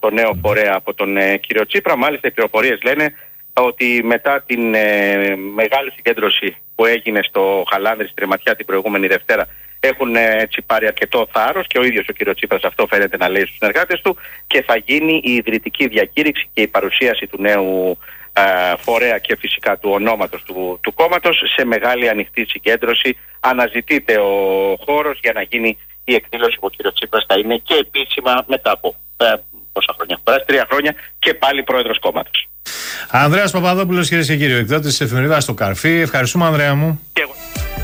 στο νέο φορέα από τον κύριο Τσίπρα. Μάλιστα οι πληροφορίες λένε ότι μετά την μεγάλη συγκέντρωση που έγινε στο Χαλάνδρη, στη Ρεματιά την προηγούμενη Δευτέρα, έχουν έτσι πάρει αρκετό θάρρος και ο ίδιος ο κύριος Τσίπρας αυτό φαίνεται να λέει στους συνεργάτες του, και θα γίνει η ιδρυτική διακήρυξη και η παρουσίαση του νέου φορέα και φυσικά του ονόματος του κόμματος σε μεγάλη ανοιχτή συγκέντρωση. Αναζητείται ο χώρος για να γίνει η εκδήλωση που ο κύριος Τσίπρας θα είναι και επίσημα μετά από πόσα χρόνια, 3 χρόνια, και πάλι πρόεδρος κόμματος. Ανδρέας Παπαδόπουλος, κυρίες και κύριοι, εκδότης της εφημερίδας Το Καρφί. Ευχαριστούμε, Ανδρέα μου. Και εγώ.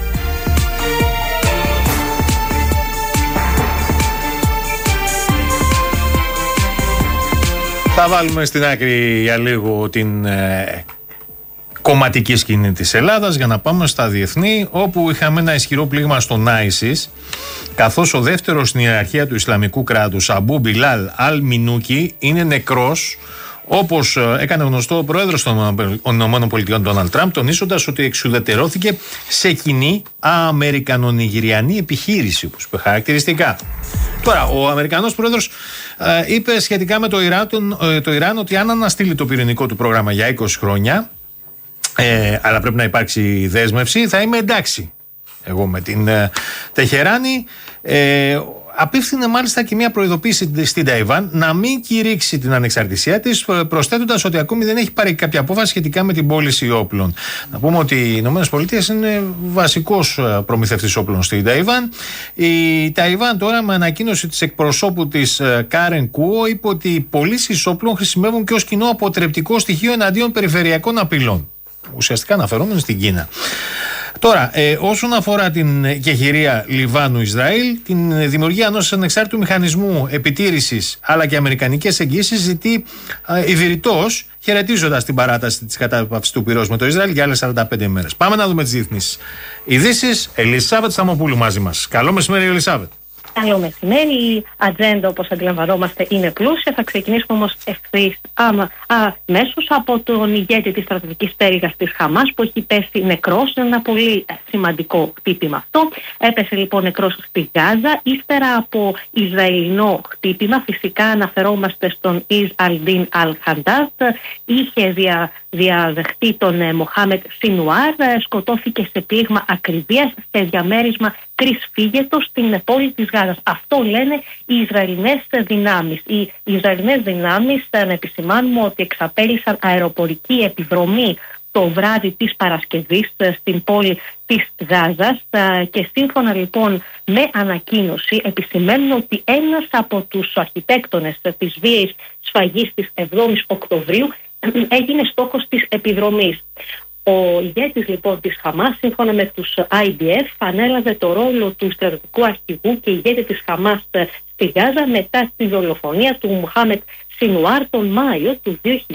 Θα βάλουμε στην άκρη για λίγο την κομματική σκηνή της Ελλάδας για να πάμε στα διεθνή, όπου είχαμε ένα ισχυρό πλήγμα στον ISIS, καθώς ο δεύτερος στην ιεραρχία του Ισλαμικού κράτους, Αμπού Μπιλάλ Αλ Μινούκι, είναι νεκρός, όπως έκανε γνωστό ο πρόεδρος των ΗΠΑ Ντόναλντ Τραμπ, τονίζοντας ότι εξουδετερώθηκε σε κοινή αμερικανο-νιγηριανή επιχείρηση, όπως είπε χαρακτηριστικά. Τώρα, ο Αμερικανός πρόεδρος είπε σχετικά με το Ιράν ότι αν αναστείλει το πυρηνικό του πρόγραμμα για 20 χρόνια, αλλά πρέπει να υπάρξει δέσμευση, θα είμαι εντάξει εγώ με την Τεχεράνη. Απίφθινε μάλιστα και μια προειδοποίηση στην Ταϊβάν να μην κηρύξει την ανεξαρτησία της, προσθέτοντας ότι ακόμη δεν έχει πάρει κάποια απόφαση σχετικά με την πώληση όπλων. Να πούμε ότι οι ΗΠΑ είναι βασικός προμηθευτής όπλων στην Ταϊβάν. Η Ταϊβάν τώρα, με ανακοίνωση της εκπροσώπου της Κάρεν Κούο, είπε ότι οι πωλήσεις όπλων χρησιμεύουν και ως κοινό αποτρεπτικό στοιχείο εναντίον περιφερειακών απειλών. Ουσιαστικά αναφερόμενοι στην Κίνα. Τώρα, όσον αφορά την κεχηρία Λιβάνου-Ισραήλ, την δημιουργία ενός ανεξάρτητου μηχανισμού επιτήρησης αλλά και αμερικανικές εγγύσεις ζητεί ιδρυτός, χαιρετίζοντας την παράταση της κατάπαυσης του πυρός με το Ισραήλ για άλλες 45 ημέρες. Πάμε να δούμε τις διεθνείς ειδήσεις. Ελισάβετ Σταμοπούλου μαζί μας. Καλό μεσημέρι, Ελισάβετ. Καλό μεσημέρι. Η ατζέντα, όπως αντιλαμβανόμαστε, είναι πλούσια. Θα ξεκινήσουμε όμως ευθύς αμέσως από τον ηγέτη της στρατιωτικής πτέρυγας της Χαμάς, που έχει πέσει νεκρός. Είναι ένα πολύ σημαντικό χτύπημα αυτό. Έπεσε λοιπόν νεκρός στη Γάζα, ύστερα από Ισραηλινό χτύπημα. Φυσικά αναφερόμαστε στον Ιζ Αλντίν Αλ-Χαντάζ. Είχε διαδεχτεί τον Μοχάμετ Σινουάρ. Σκοτώθηκε σε πλήγμα ακριβίας σε διαμέρισμα κρυσφύγετο στην πόλη της Γάζας. Αυτό λένε οι Ισραηλινές δυνάμεις. Οι Ισραηλινές δυνάμεις, να επισημάνουμε ότι εξαπέλυσαν αεροπορική επιδρομή το βράδυ της Παρασκευής στην πόλη της Γάζας, και σύμφωνα λοιπόν με ανακοίνωση επισημαίνουν ότι ένας από τους αρχιτέκτονες της βίαιης σφαγής της 7ης Οκτωβρίου έγινε στόχος της επιδρομής. Ο ηγέτης λοιπόν της Χαμάς, σύμφωνα με τους IDF, ανέλαβε το ρόλο του στρατιωτικού αρχηγού και ηγέτη της Χαμάς στη Γάζα μετά τη δολοφονία του Μοχάμετ Σινουάρ τον Μάιο του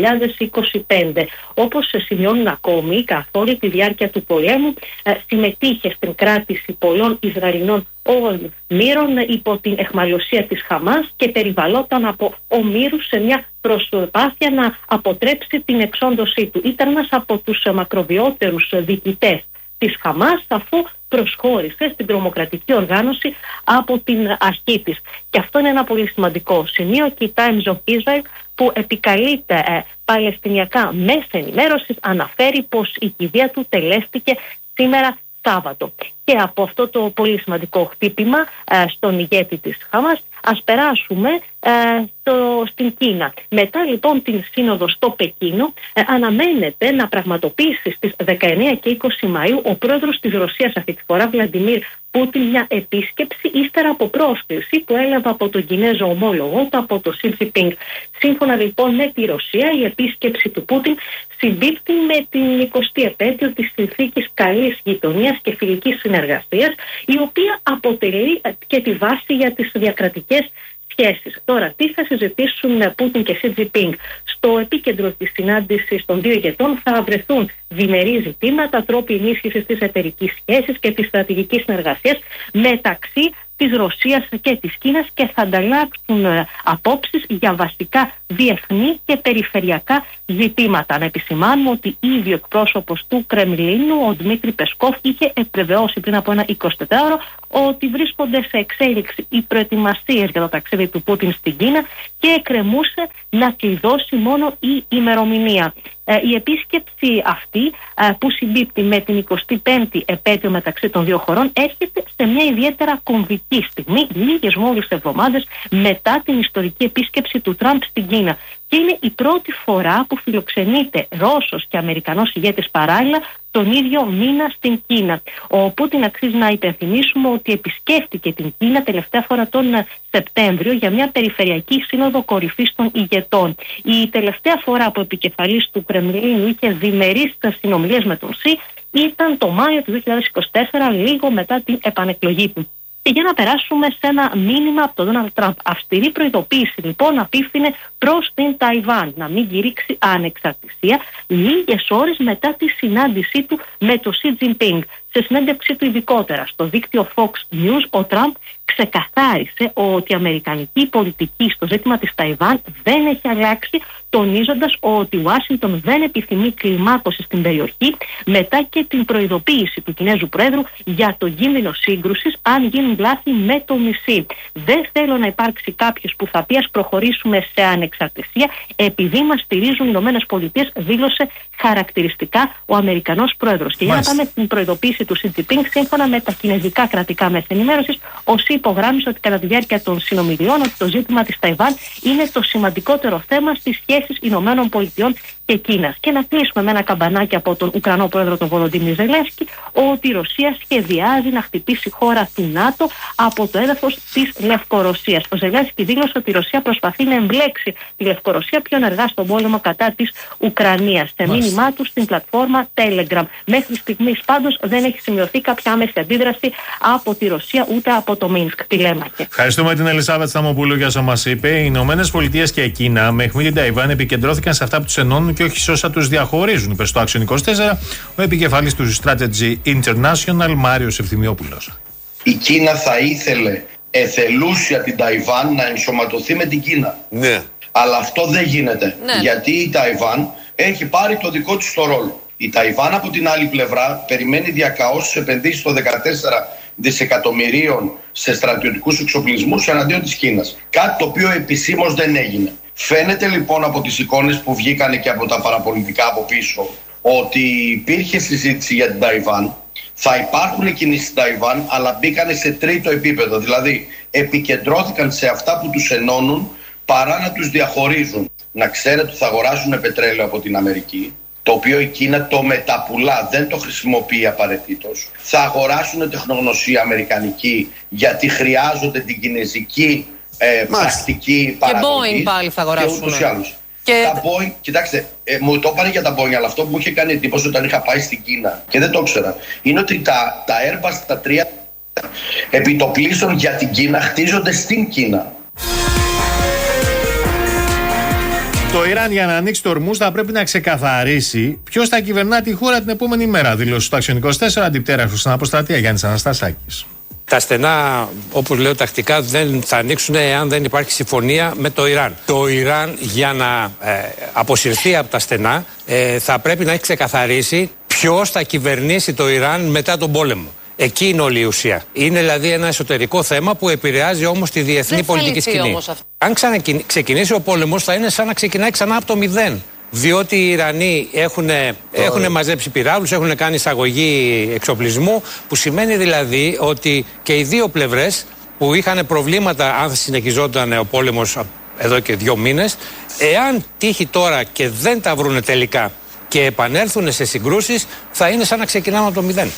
2025. Όπως σημειώνουν ακόμη, καθ' όλη τη διάρκεια του πολέμου συμμετείχε στην κράτηση πολλών Ισραηλινών ομήρων υπό την εχμαλωσία της Χαμάς και περιβαλλόταν από ομήρους σε μια προσπάθεια να αποτρέψει την εξόντωσή του. Ήταν ένας από τους μακροβιότερους διοικητές της Χαμάς, αφού προσχώρησε στην τρομοκρατική οργάνωση από την αρχή της. Και αυτό είναι ένα πολύ σημαντικό σημείο, και η Times of Israel, που επικαλείται παλαιστινιακά μέσα ενημέρωσης, αναφέρει πως η κηδεία του τελέστηκε σήμερα Σάββατο. Και από αυτό το πολύ σημαντικό χτύπημα στον ηγέτη της Χαμάς ας περάσουμε στην Κίνα. Μετά λοιπόν την σύνοδο στο Πεκίνο αναμένεται να πραγματοποιήσει στις 19 και 20 Μαΐου ο πρόεδρος της Ρωσίας αυτή τη φορά, Βλαντιμίρ Πούτιν, μια επίσκεψη ύστερα από πρόσκληση που έλαβε από τον Κινέζο ομόλογο του, από το Σι Τζινπίνγκ. Σύμφωνα λοιπόν με τη Ρωσία, η επίσκεψη του Πούτιν συμπίπτει με την 20η επέτειο της συνθήκης καλής γειτονίας και φιλικής συνεργασίας, η οποία αποτελεί και τη βάση για τις διακρατικές σχέσεις. Τώρα, τι θα συζητήσουν Πούτιν και Σι Τζινπίνγκ? Στο επίκεντρο της συνάντησης των δύο ηγετών θα βρεθούν διμερεί ζητήματα, τρόποι ενίσχυσης της εταιρικής σχέσης και της στρατηγικής συνεργασίας μεταξύ της Ρωσίας και της Κίνας και θα ανταλλάξουν απόψεις για βασικά διεθνή και περιφερειακά ζητήματα. Να επισημάνουμε ότι ήδη ο εκπρόσωπος του Κρεμλίνου, ο Δημήτρη Πεσκόφ, είχε επιβεβαιώσει πριν από ένα 24ωρο ότι βρίσκονται σε εξέλιξη οι προετοιμασίες για το ταξίδι του Πούτιν στην Κίνα και εκκρεμούσε να κλειδώσει μόνο η ημερομηνία. Η επίσκεψη αυτή, που συμπίπτει με την 25η επέτειο μεταξύ των δύο χωρών, έρχεται σε μια ιδιαίτερα κομβική στιγμή, λίγες μόλις εβδομάδες μετά την ιστορική επίσκεψη του Τραμπ στην Κίνα. Και είναι η πρώτη φορά που φιλοξενείται Ρώσος και Αμερικανός ηγέτης παράλληλα τον ίδιο μήνα στην Κίνα. Ο Πούτιν, αξίζει να υπενθυμίσουμε ότι επισκέφτηκε την Κίνα τελευταία φορά τον Σεπτέμβριο για μια περιφερειακή σύνοδο κορυφής των ηγετών. Η τελευταία φορά που επικεφαλής του Κρεμλίνου είχε διμερείς συνομιλίες με τον Σι ήταν το Μάιο του 2024, λίγο μετά την επανεκλογή του. Και για να περάσουμε σε ένα μήνυμα από τον Ντόναλντ Τραμπ. Αυστηρή προειδοποίηση λοιπόν απίφθινε προς την Ταϊβάν να μην κηρύξει ανεξαρτησία λίγες ώρες μετά τη συνάντησή του με τον Σι Τζινπίνγκ. Σε συνέντευξή του ειδικότερα στο δίκτυο Fox News, ο Τραμπ ξεκαθάρισε ότι η αμερικανική πολιτική στο ζήτημα της Ταϊβάν δεν έχει αλλάξει, τονίζοντας ότι η Ουάσιγκτον δεν επιθυμεί κλιμάκωση στην περιοχή μετά και την προειδοποίηση του Κινέζου Πρόεδρου για το κίνδυνο σύγκρουσης αν γίνουν λάθη με το νησί. Δεν θέλω να υπάρξει κάποιος που θα πει ας προχωρήσουμε σε ανεξαρτησία επειδή μας στηρίζουν οι ΗΠΑ, δήλωσε χαρακτηριστικά ο Αμερικανός Πρόεδρος. Και για να πάμε στην προειδοποίηση του Σι Τζινπίνγκ, σύμφωνα με τα κινέζικα κρατικά μέσα ενημέρωσης, ο Σι υπογράμμισε ότι κατά τη διάρκεια των συνομιλιών ότι το ζήτημα της Ταϊβάν είναι το σημαντικότερο θέμα στις σχέσεις Ηνωμένων Πολιτειών και Κίνας. Και να κλείσουμε με ένα καμπανάκι από τον Ουκρανό πρόεδρο τον Βολοντίμιρ Ζελένσκι, ότι η Ρωσία σχεδιάζει να χτυπήσει χώρα του ΝΑΤΟ από το έδαφος της Λευκορωσίας. Ο Ζελένσκι δήλωσε ότι η Ρωσία προσπαθεί να εμπλέξει τη Λευκορωσία πιο ενεργά στον πόλεμο κατά της Ουκρανίας. Σε μήνυμά του στην πλατφόρμα Telegram. Μέχρι στιγμής πάντως δεν έχει σημειωθεί κάποια άμεση αντίδραση από τη Ρωσία ούτε από το Μίνσκ. Τι λέμε. Ευχαριστούμε την Ελισάβετ Σταμοπούλου για όσα μας είπε. Οι Ηνωμένες Πολιτείες και η Κίνα με αιχμή την Ταϊβάν επικεντρώθηκαν σε αυτά που τους ενώνουν και όχι σε όσα τους διαχωρίζουν, είπε στο Action 24 ο επικεφαλής του Strategy International Μάριος Ευθυμιόπουλος. Η Κίνα θα ήθελε εθελούσια την Ταϊβάν να ενσωματωθεί με την Κίνα. Ναι. Αλλά αυτό δεν γίνεται. Ναι. Γιατί η Ταϊβάν έχει πάρει το δικό της το ρόλο. Η Ταϊβάν από την άλλη πλευρά περιμένει διακαώσεις επενδύσεις των 14 δισεκατομμυρίων σε στρατιωτικούς εξοπλισμούς εναντίον της Κίνας. Κάτι το οποίο επισήμως δεν έγινε. Φαίνεται λοιπόν από τις εικόνες που βγήκανε και από τα παραπολιτικά από πίσω ότι υπήρχε συζήτηση για την Ταϊβάν. Θα υπάρχουν κινήσεις στην Ταϊβάν, αλλά μπήκανε σε τρίτο επίπεδο. Δηλαδή επικεντρώθηκαν σε αυτά που τους ενώνουν παρά να τους διαχωρίζουν. Να ξέρετε ότι θα αγοράσουν πετρέλαιο από την Αμερική, το οποίο η Κίνα το μεταπουλά, δεν το χρησιμοποιεί απαραίτητος. Θα αγοράσουν τεχνογνωσία αμερικανική γιατί χρειάζονται την κινέζικη πρακτική παραγωγή. Και Boeing πάλι θα αγοράσουν. Και ούτως ή άλλως. Τα Boeing, κοιτάξτε, μου το είπαν για τα Boeing, αλλά αυτό που μου είχε κάνει εντύπωση όταν είχα πάει στην Κίνα και δεν το ήξερα, είναι ότι τα Airbus, τα 3 επιτοπλίστων για την Κίνα χτίζονται στην Κίνα. Το Ιράν για να ανοίξει το Ορμούζ θα πρέπει να ξεκαθαρίσει ποιος θα κυβερνά τη χώρα την επόμενη μέρα, δήλωσε στο Action 24 αντιπτέραρχος στην Αποστρατεία Γιάννης Αναστασάκης. Τα στενά, όπως λέω τακτικά, δεν θα ανοίξουν εάν δεν υπάρχει συμφωνία με το Ιράν. Το Ιράν για να αποσυρθεί από τα στενά θα πρέπει να έχει ξεκαθαρίσει ποιος θα κυβερνήσει το Ιράν μετά τον πόλεμο. Εκεί είναι όλη η ουσία. Είναι δηλαδή ένα εσωτερικό θέμα που επηρεάζει όμως τη διεθνή πολιτική σκηνή. Αν ξεκινήσει ο πόλεμος θα είναι σαν να ξεκινάει ξανά από το μηδέν. Διότι οι Ιρανοί έχουν μαζέψει πυράβλους, έχουν κάνει εισαγωγή εξοπλισμού, που σημαίνει δηλαδή ότι και οι δύο πλευρές που είχαν προβλήματα αν θα συνεχιζόταν ο πόλεμος εδώ και 2 μήνες, εάν τύχει τώρα και δεν τα βρούνε τελικά και επανέλθουν σε συγκρούσεις, θα είναι σαν να ξεκινάμε από το μηδέν.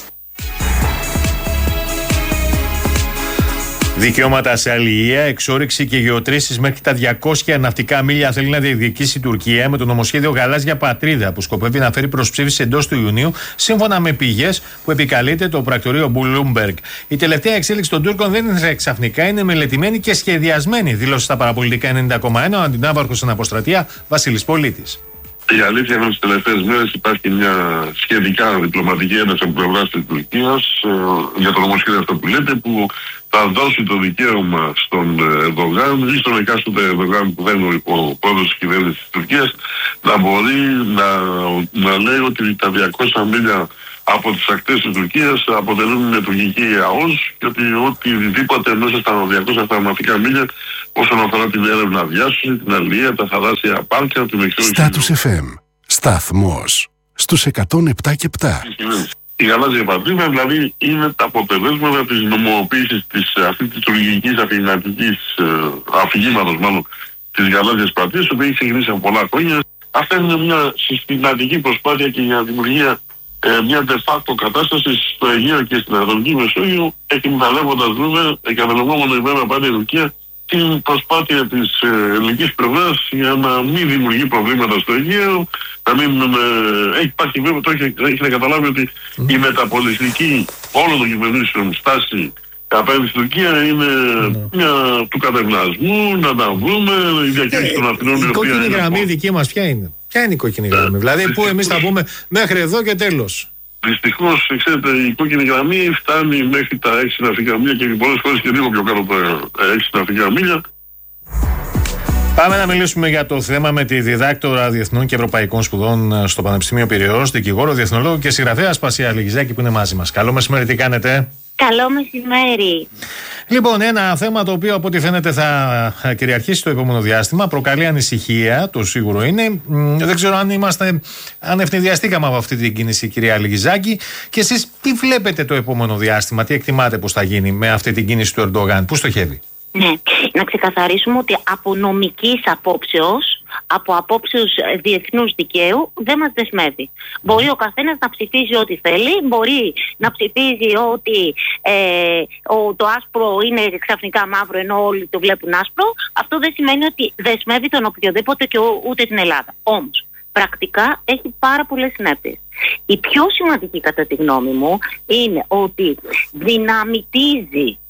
Δικαιώματα σε αλληλεία, εξόρυξη και γεωτρήσεις μέχρι τα 200 ναυτικά μίλια θέλει να διεκδικήσει η Τουρκία με το νομοσχέδιο Γαλάζια Πατρίδα που σκοπεύει να φέρει προς ψήφιση εντός του Ιουνίου, σύμφωνα με πηγές που επικαλείται το πρακτορείο Bloomberg. Η τελευταία εξέλιξη των Τούρκων δεν είναι ξαφνικά, είναι μελετημένη και σχεδιασμένη, δήλωσε στα παραπολιτικά 90,1 ο αντινάβαρχος στην Αποστρατεία Βασίλης Πολίτης. Η αλήθεια είναι ότι στις τελευταίες μέρες υπάρχει μια σχετικά διπλωματική ένταση από πλευράς της Τουρκίας για το νομοσχέδιο αυτό που λέτε, που θα δώσει το δικαίωμα στον Ερντογάν ή στον εκάστοτε Ερντογάν που δεν είναι ο πρόεδρος της κυβέρνησης της Τουρκίας να μπορεί να λέει ότι τα 200 μίλια από τις ακτές της Τουρκίας αποτελούν τουρκική ΑΟΣ και ότι οτιδήποτε μέσα στα 200 θαυματικά μίλια όσον αφορά την έρευνα διάσωση, την αλληλεία, τα θαλάσσια πάρκια, την εξόρυξη. Status FM. Σταθμός στους 107 και 7. Η γαλάζια πατρίδα δηλαδή είναι τα αποτελέσματα της νομοποίησης αυτής της τουρκικής αφηγήματος μάλλον της γαλάζιας πατρίδας που έχει ξεκινήσει από πολλά χρόνια. Αυτά είναι μια συστηματική προσπάθεια και για δημιουργία μια de facto κατάσταση στο Αιγαίο και στην Ανατολική Μεσόγειο, εκμεταλλεύοντας βέβαια, εκμεταλλευόμενο βέβαια πάντα η Τουρκία την προσπάθεια της ελληνικής πλευράς για να μην δημιουργεί προβλήματα στο Αιγαίο, να μην υπάρχει βέβαια, το έχετε καταλάβει ότι η μεταπολιτική όλων των κυβερνήσεων στάση απέναντι στην Τουρκία είναι μια του κατευνασμού, να τα βρούμε, η διακίνηση των Αθηνών. Η κόκκινη γραμμή δική μας ποια είναι? Ποια είναι η κόκκινη γραμμή? Δηλαδή που εμείς θα πούμε μέχρι εδώ και τέλος. Δυστυχώς, ξέρετε, η κόκκινη γραμμή φτάνει μέχρι τα 6 ναυτικά μίλια και πολλές φορές και λίγο πιο κάτω από τα 6 ναυτικά μίλια. Πάμε να μιλήσουμε για το θέμα με τη διδάκτορα Διεθνών και Ευρωπαϊκών Σπουδών στο Πανεπιστήμιο Πειραιώς, δικηγόρο, διεθνολόγο και συγγραφέα Ασπασία Λιγιζάκη που είναι μαζί μας. Καλό μεσημέρι, τι κάνετε? Καλό μεσημέρι. Λοιπόν, ένα θέμα το οποίο από ό,τι φαίνεται θα κυριαρχήσει το επόμενο διάστημα, προκαλεί ανησυχία, το σίγουρο είναι. Δεν ξέρω αν ευνηδιαστήκαμε από αυτή την κίνηση, κυρία Λιγιζάκη. Και εσείς τι βλέπετε το επόμενο διάστημα, τι εκτιμάτε πως θα γίνει με αυτή την κίνηση του Ερντογάν, πού στοχεύει? Ναι, να ξεκαθαρίσουμε ότι από νομικής απόψεως, από απόψεως διεθνούς δικαίου, δεν μας δεσμεύει. Μπορεί ο καθένας να ψηφίζει ό,τι θέλει, μπορεί να ψηφίζει ότι το άσπρο είναι ξαφνικά μαύρο ενώ όλοι το βλέπουν άσπρο. Αυτό δεν σημαίνει ότι δεσμεύει τον οποιοδήποτε και ούτε την Ελλάδα. Όμως, πρακτικά έχει πάρα πολλές συνέπειες. Η πιο σημαντική κατά τη γνώμη μου είναι ότι δυναμητίζει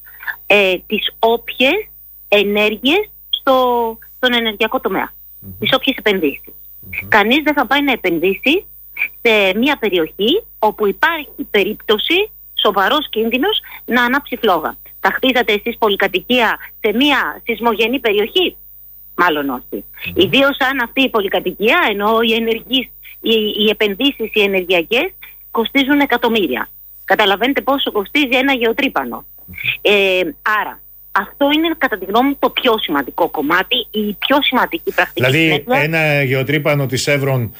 τις όποιες ενέργειες στον ενεργειακό τομέα, τις όποιες επενδύσεις. Κανείς δεν θα πάει να επενδύσει σε μια περιοχή όπου υπάρχει περίπτωση, σοβαρός κίνδυνος να ανάψει φλόγα. Θα χτίζατε εσείς πολυκατοικία σε μια σεισμογενή περιοχή? Μάλλον όχι. Ιδίως αν αυτή η πολυκατοικία, ενώ οι επενδύσεις οι ενεργειακές κοστίζουν εκατομμύρια. Καταλαβαίνετε πόσο κοστίζει ένα γεωτρύπανο. Άρα αυτό είναι κατά τη γνώμη μου το πιο σημαντικό κομμάτι, η πιο σημαντική πρακτική. Δηλαδή ένα γεωτρύπανο της Εύρων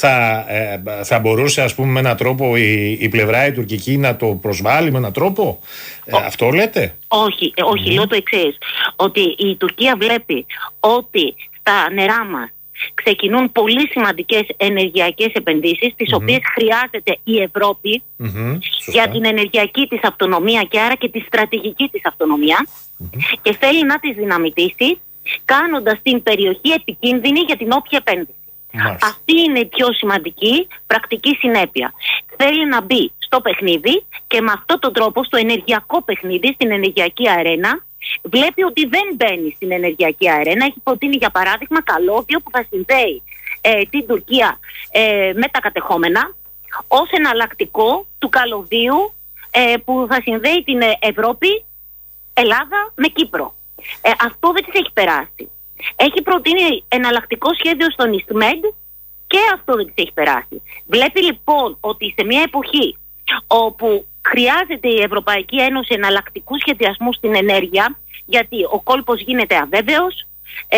θα μπορούσε ας πούμε με έναν τρόπο η πλευρά η τουρκική να το προσβάλλει με έναν τρόπο? Αυτό λέτε? Όχι, λέω το εξής, ότι η Τουρκία βλέπει ότι στα νερά μας ξεκινούν πολύ σημαντικές ενεργειακές επενδύσεις, τις οποίες χρειάζεται η Ευρώπη για την ενεργειακή της αυτονομία και άρα και τη στρατηγική της αυτονομία, και θέλει να τις δυναμητήσει κάνοντας την περιοχή επικίνδυνη για την όποια επένδυση. Αυτή είναι η πιο σημαντική πρακτική συνέπεια. Θέλει να μπει στο παιχνίδι και με αυτόν τον τρόπο στο ενεργειακό παιχνίδι, στην ενεργειακή αρένα. Βλέπει ότι δεν μπαίνει στην ενεργειακή αρένα. Έχει προτείνει για παράδειγμα καλώδιο που θα συνδέει την Τουρκία με τα κατεχόμενα ως εναλλακτικό του καλωδίου που θα συνδέει την Ευρώπη, Ελλάδα με Κύπρο. Αυτό δεν της έχει περάσει. Έχει προτείνει εναλλακτικό σχέδιο στον Ιστμέντ και αυτό δεν της έχει περάσει. Βλέπει λοιπόν ότι σε μια εποχή όπου χρειάζεται η Ευρωπαϊκή Ένωση εναλλακτικούς σχεδιασμούς στην ενέργεια, γιατί ο κόλπος γίνεται αβέβαιος,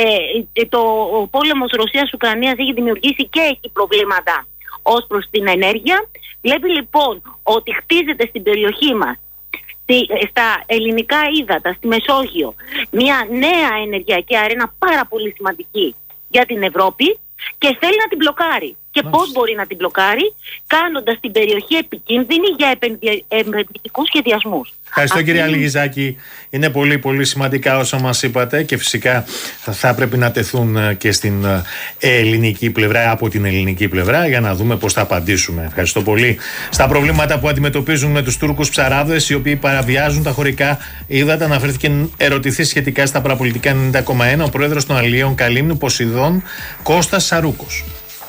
ο πόλεμος Ρωσίας-Ουκρανίας έχει δημιουργήσει και έχει προβλήματα ως προς την ενέργεια. Βλέπει λοιπόν ότι χτίζεται στην περιοχή μας, στα ελληνικά ύδατα, στη Μεσόγειο, μια νέα ενεργειακή αρένα πάρα πολύ σημαντική για την Ευρώπη και θέλει να την μπλοκάρει. Και πώς μπορεί να την μπλοκάρει? Κάνοντας την περιοχή επικίνδυνη για επενδυτικούς σχεδιασμούς. Ευχαριστώ κυρία Λιγιζάκη. Είναι πολύ πολύ σημαντικά όσα μας είπατε και φυσικά θα πρέπει να τεθούν και στην ελληνική πλευρά, από την ελληνική πλευρά, για να δούμε πώς θα απαντήσουμε. Ευχαριστώ πολύ. Στα προβλήματα που αντιμετωπίζουν με τους Τούρκους ψαράδες οι οποίοι παραβιάζουν τα χωρικά ύδατα, αναφέρθηκε ερωτηθεί σχετικά στα παραπολιτικά 90,1 ο πρόεδρος των Αλλιέων Καλύμνου Ποσειδών Κώστας Σαρούκος.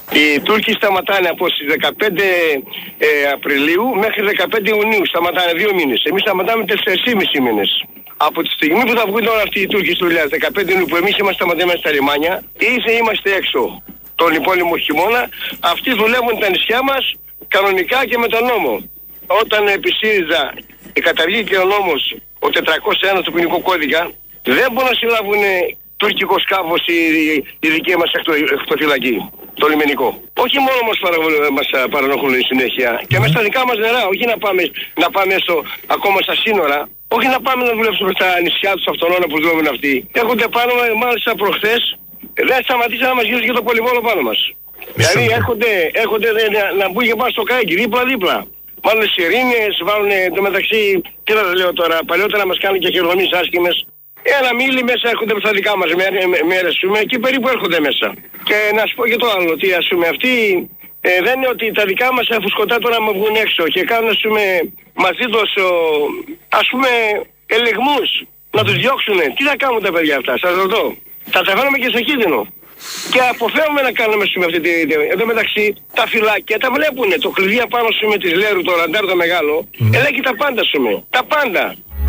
Οι Τούρκοι σταματάνε από στις 15 Απριλίου μέχρι 15 Ιουνίου. Σταματάνε 2 μήνες. Εμείς σταματάμε 4,5 μήνες. Από τη στιγμή που θα βγουν τώρα αυτοί οι Τούρκοι στη δουλειά, 15 Ιουνίου που εμείς είμαστε σταματημένοι στα λιμάνια, είτε είμαστε έξω τον υπόλοιπο χειμώνα, αυτοί δουλεύουν τα νησιά μας κανονικά και με τον νόμο. Όταν επί ΣΥΡΙΖΑ καταργήθηκε ο νόμος, ο 401 του ποινικού κώδικα, δεν μπορούν να συλλάβουν τουρκικό σκάφος οι δικοί μας ακτοφυλακοί, το λιμενικό. Όχι μόνο μας παρανοχούν συνέχεια και μέσα στα δικά μας νερά, όχι να πάμε ακόμα στα σύνορα, όχι να πάμε να δουλέψουμε στα νησιά τους αυτονόνα που δουλεύουν αυτοί. Έρχονται πάνω, μάλιστα προχθές, δεν σταματήσαν να μας γυρίσουν και το πολυβόλο πάνω μας. Δηλαδή έρχονται να μπουν και πάνω στο Κάγκι, δίπλα. Βάλουν σιρήνες, βάλουν εντωμεταξύ, τι να λέω τώρα, παλιότερα μας κάνουν και χειρονομίες άσχημες. Ένα μίλι μέσα έρχονται από τα δικά μας μέρες, εκεί περίπου έρχονται μέσα. Και να σου πω και το άλλο, ότι ας πούμε αυτοί δεν είναι ότι τα δικά μας φουσκωτά τώρα να βγουν έξω και κάνουν ας πούμε μαζί τους ας πούμε ελεγμούς, να τους διώξουν. Τι θα κάνουν τα παιδιά αυτά, σας ρωτώ. Θα τα φέρουμε και σε κίνδυνο. Και αποφεύγουμε να κάνουμε αυτή τη. Εδώ μεταξύ τα φυλάκια τα βλέπουνε. Το κλειδί απάνω με τη Λέρου, το ραντάρ το μεγάλο, ελέγχει τα πάντα τα πάντα.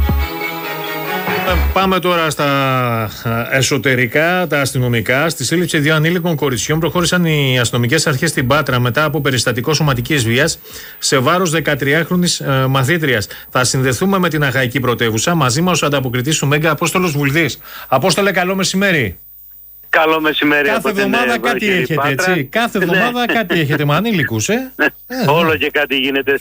Πάμε τώρα στα εσωτερικά, τα αστυνομικά. Στη σύλληψη 2 ανήλικων κοριτσιών προχώρησαν οι αστυνομικές αρχές στην Πάτρα μετά από περιστατικό σωματικής βίας σε βάρος 13χρονης μαθήτριας. Θα συνδεθούμε με την Αχαϊκή Πρωτεύουσα. Μαζί μας ο ανταποκριτής του Μέγκα, Απόστολος Βουλδής. Απόστολε, καλό μεσημέρι. Καλό μεσημέρι. Κάθε εβδομάδα κάτι έχετε, έτσι. Κάθε εβδομάδα κάτι έχετε με ανήλικους, Όλο και κάτι γίνεται.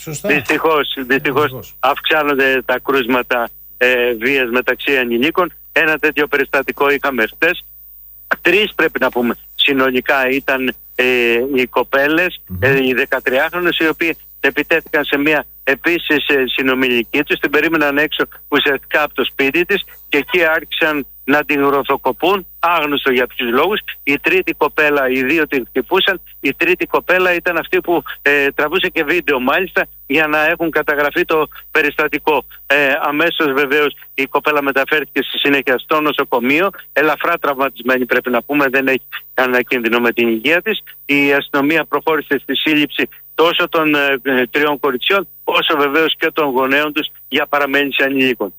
Δυστυχώς αυξάνονται τα κρούσματα βίας μεταξύ ανηλίκων. Ένα τέτοιο περιστατικό είχαμε χτες. 3 πρέπει να πούμε συνολικά ήταν οι κοπέλες, οι 13χρονες, οι οποίοι επιτέθηκαν σε μια επίσης συνομιλική τους, την περίμεναν έξω ουσιαστικά από το σπίτι της και εκεί άρχισαν να την γροθοκοπούν, άγνωστο για ποιους λόγους. Η τρίτη κοπέλα, οι 2 την χτυπούσαν, η τρίτη κοπέλα ήταν αυτή που τραβούσε και βίντεο μάλιστα για να έχουν καταγραφεί το περιστατικό. Αμέσως βεβαίως η κοπέλα μεταφέρθηκε στη συνέχεια στο νοσοκομείο, ελαφρά τραυματισμένη πρέπει να πούμε, δεν έχει κανένα κίνδυνο με την υγεία της. Η αστυνομία προχώρησε στη σύλληψη τόσο των 3 κοριτσιών όσο βεβαίως και των γονέων τους για παραμέληση ανηλίκων.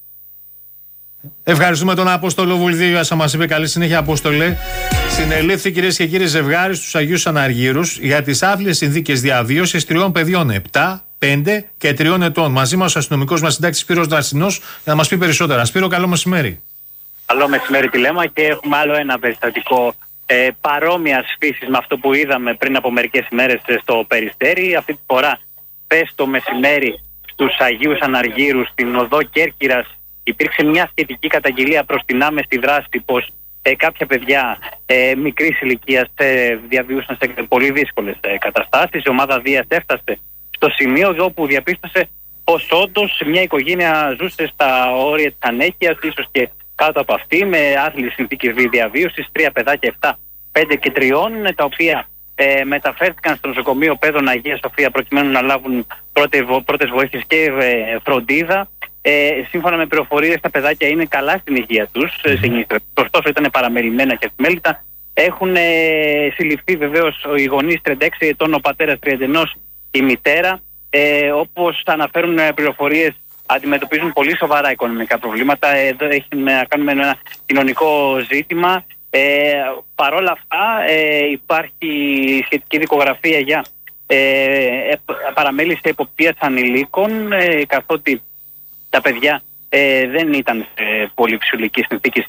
Ευχαριστούμε τον Απόστολο Βουλδίου, άσα μας είπε. Καλή συνέχεια, Απόστολε. Συνελήφθη, κυρίες και κύριοι, ζευγάρι στους Αγίους Αναργύρους για τις άθλιες συνθήκες διαβίωσης 3 παιδιών 7, 5 και 3 ετών. Μαζί μας ο αστυνομικός μας συντάκτης Σπύρος Δαρσινός για να μας πει περισσότερα. Σπύρο, καλό μεσημέρι. Καλό μεσημέρι, τη λέμε, και έχουμε άλλο ένα περιστατικό παρόμοιας φύσης με αυτό που είδαμε πριν από μερικές ημέρες στο Περιστέρι. Αυτή τη φορά, πες το μεσημέρι, στους Αγίους Αναργύρους, στην οδό Κέρκυρας, υπήρξε μια σχετική καταγγελία προς την άμεση δράση πως κάποια παιδιά μικρής ηλικίας διαβιούσαν σε πολύ δύσκολες καταστάσεις. Η ομάδα Δίας έφτασε στο σημείο όπου διαπίστωσε πως όντως μια οικογένεια ζούσε στα όρια της ανέχειας, ίσως και κάτω από αυτή, με άθλιες συνθήκες διαβίωσης, 3 παιδάκια 7, 5 και 3, τα οποία μεταφέρθηκαν στο νοσοκομείο Πέδων Αγία Σοφία προκειμένου να λάβουν πρώτες βοήθειες και φροντίδα. Σύμφωνα με πληροφορίες, τα παιδάκια είναι καλά στην υγεία τους, ωστόσο ήταν παραμελημένα και ατιμέλητα. Έχουν συλληφθεί βεβαίως οι γονείς 36 ετών, ο πατέρας 31, η μητέρα. Όπως αναφέρουν πληροφορίες, αντιμετωπίζουν πολύ σοβαρά οικονομικά προβλήματα. Εδώ έχει να κάνουμε ένα κοινωνικό ζήτημα. Παρόλα αυτά υπάρχει σχετική δικογραφία για παραμέληση εποπτείας ανηλίκων, καθότι τα παιδιά δεν ήταν σε πολύ φυσιολογικές συνθήκες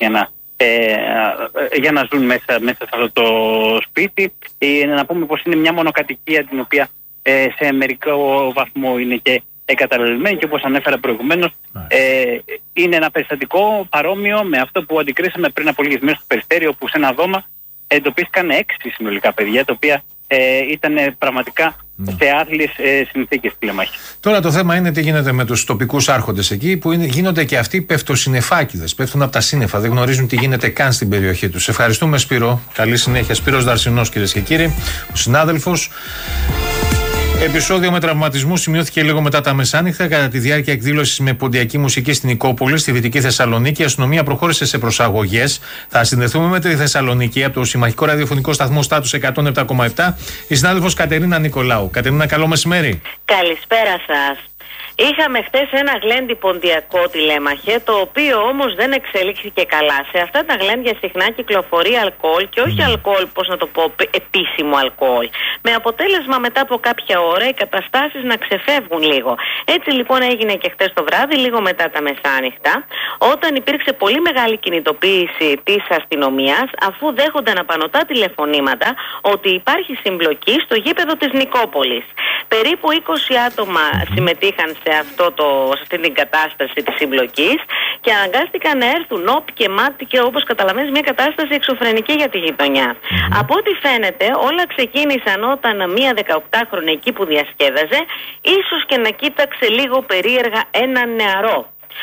για να ζουν μέσα σε αυτό το σπίτι. Να πούμε πως είναι μια μονοκατοικία την οποία σε μερικό βαθμό είναι και εγκαταλελειμμένη και όπως ανέφερα προηγουμένως είναι ένα περιστατικό παρόμοιο με αυτό που αντικρίσαμε πριν από λίγες μέρες στο Περιστέρι, όπου σε ένα δώμα εντοπίστηκαν 6 συνολικά παιδιά, τα οποία ήταν πραγματικά σε άθλιες συνθήκες τηλεμάχη. Τώρα το θέμα είναι τι γίνεται με τους τοπικούς άρχοντες εκεί, που γίνονται και αυτοί πεφτοσυννεφάκηδες. Πέφτουν από τα σύννεφα, δεν γνωρίζουν τι γίνεται καν στην περιοχή τους. Ευχαριστούμε, Σπύρο. Καλή συνέχεια. Σπύρος Δαρσινός, κυρίες και κύριοι, ο συνάδελφος. Επεισόδιο με τραυματισμού σημειώθηκε λίγο μετά τα μεσάνυχτα κατά τη διάρκεια εκδήλωσης με ποντιακή μουσική στην Νικόπολη, στη Δυτική Θεσσαλονίκη. Η αστυνομία προχώρησε σε προσαγωγές. Θα συνδεθούμε με τη Θεσσαλονίκη από το Συμμαχικό Ραδιοφωνικό Σταθμό Στάτους 107,7. Η συνάδελφος Κατερίνα Νικολάου. Κατερίνα, καλό μεσημέρι. Καλησπέρα σας. Είχαμε χτες ένα γλέντι ποντιακό τηλέμαχε, το οποίο όμως δεν εξελίχθηκε καλά. Σε αυτά τα γλέντια συχνά κυκλοφορεί αλκοόλ και όχι αλκοόλ, πώς να το πω, επίσημο αλκοόλ. Με αποτέλεσμα μετά από κάποια ώρα οι καταστάσεις να ξεφεύγουν λίγο. Έτσι λοιπόν έγινε και χτες το βράδυ, λίγο μετά τα μεσάνυχτα, όταν υπήρξε πολύ μεγάλη κινητοποίηση της αστυνομίας, αφού δέχονταν απανωτά τηλεφωνήματα ότι υπάρχει συμπλοκή στο γήπεδο της Νικόπολης. Περίπου 20 άτομα συμμετείχαν σε αυτή την κατάσταση της συμπλοκής και αναγκάστηκαν να έρθουν όπ και μάτι και, όπως καταλαβαίνεις, μια κατάσταση εξωφρενική για τη γειτονιά. Από ό,τι φαίνεται όλα ξεκίνησαν όταν μια 18χρονη εκεί που διασκέδαζε ίσως και να κοίταξε λίγο περίεργα έναν νεαρό.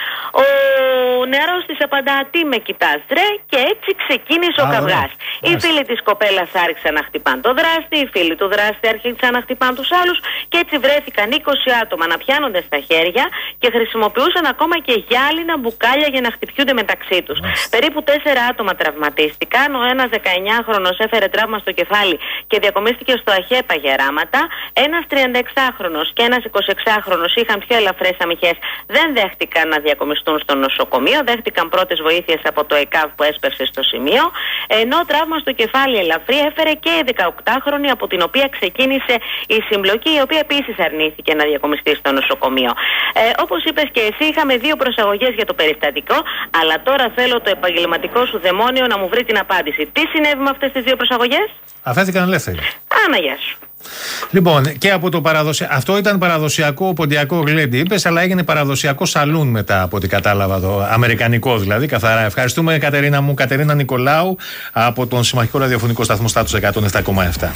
Ο νεαρός της απαντά, τι με κοιτάς ρε, και έτσι ξεκίνησε ο καυγάς. Οι φίλοι της κοπέλας άρχισαν να χτυπάν το δράστη, οι φίλοι του δράστη άρχισαν να χτυπάν τους άλλους και έτσι βρέθηκαν 20 άτομα να πιάνονται στα χέρια και χρησιμοποιούσαν ακόμα και γυάλινα μπουκάλια για να χτυπιούνται μεταξύ τους. Περίπου 4 άτομα τραυματίστηκαν, ο ένας 19χρονος έφερε τραύμα στο κεφάλι και διακομίστηκε στο αχέπα γεράματα, ένας 36χρονος και ένας 26χρονος είχαν πιο ελαφρές αμυχές, δεν δέχτηκαν να διακομιστούν στο νοσοκομείο, δέχτηκαν πρώτες βοήθειες από το ΕΚΑΒ που έσπευσε στο σημείο, ενώ τραύμα στο κεφάλι ελαφρύ έφερε και η 18χρονη από την οποία ξεκίνησε η συμπλοκή, η οποία επίσης αρνήθηκε να διακομιστεί στο νοσοκομείο. Όπως είπες και εσύ, είχαμε 2 προσαγωγές για το περιστατικό, αλλά τώρα θέλω το επαγγελματικό σου δαιμόνιο να μου βρει την απάντηση. Τι συνέβη με αυτές τις 2 προσαγωγές? Αφέθηκαν ελεύθεροι. Άναγια σου. Λοιπόν, και από το αυτό ήταν παραδοσιακό ποντιακό γλέντι, είπες, αλλά έγινε παραδοσιακό σαλούν μετά από ό,τι κατάλαβα, το αμερικανικό δηλαδή, καθαρά. Ευχαριστούμε, Κατερίνα μου, Κατερίνα Νικολάου από τον Συμμαχικό Ραδιοφωνικό Σταθμό Στάτους 107,7.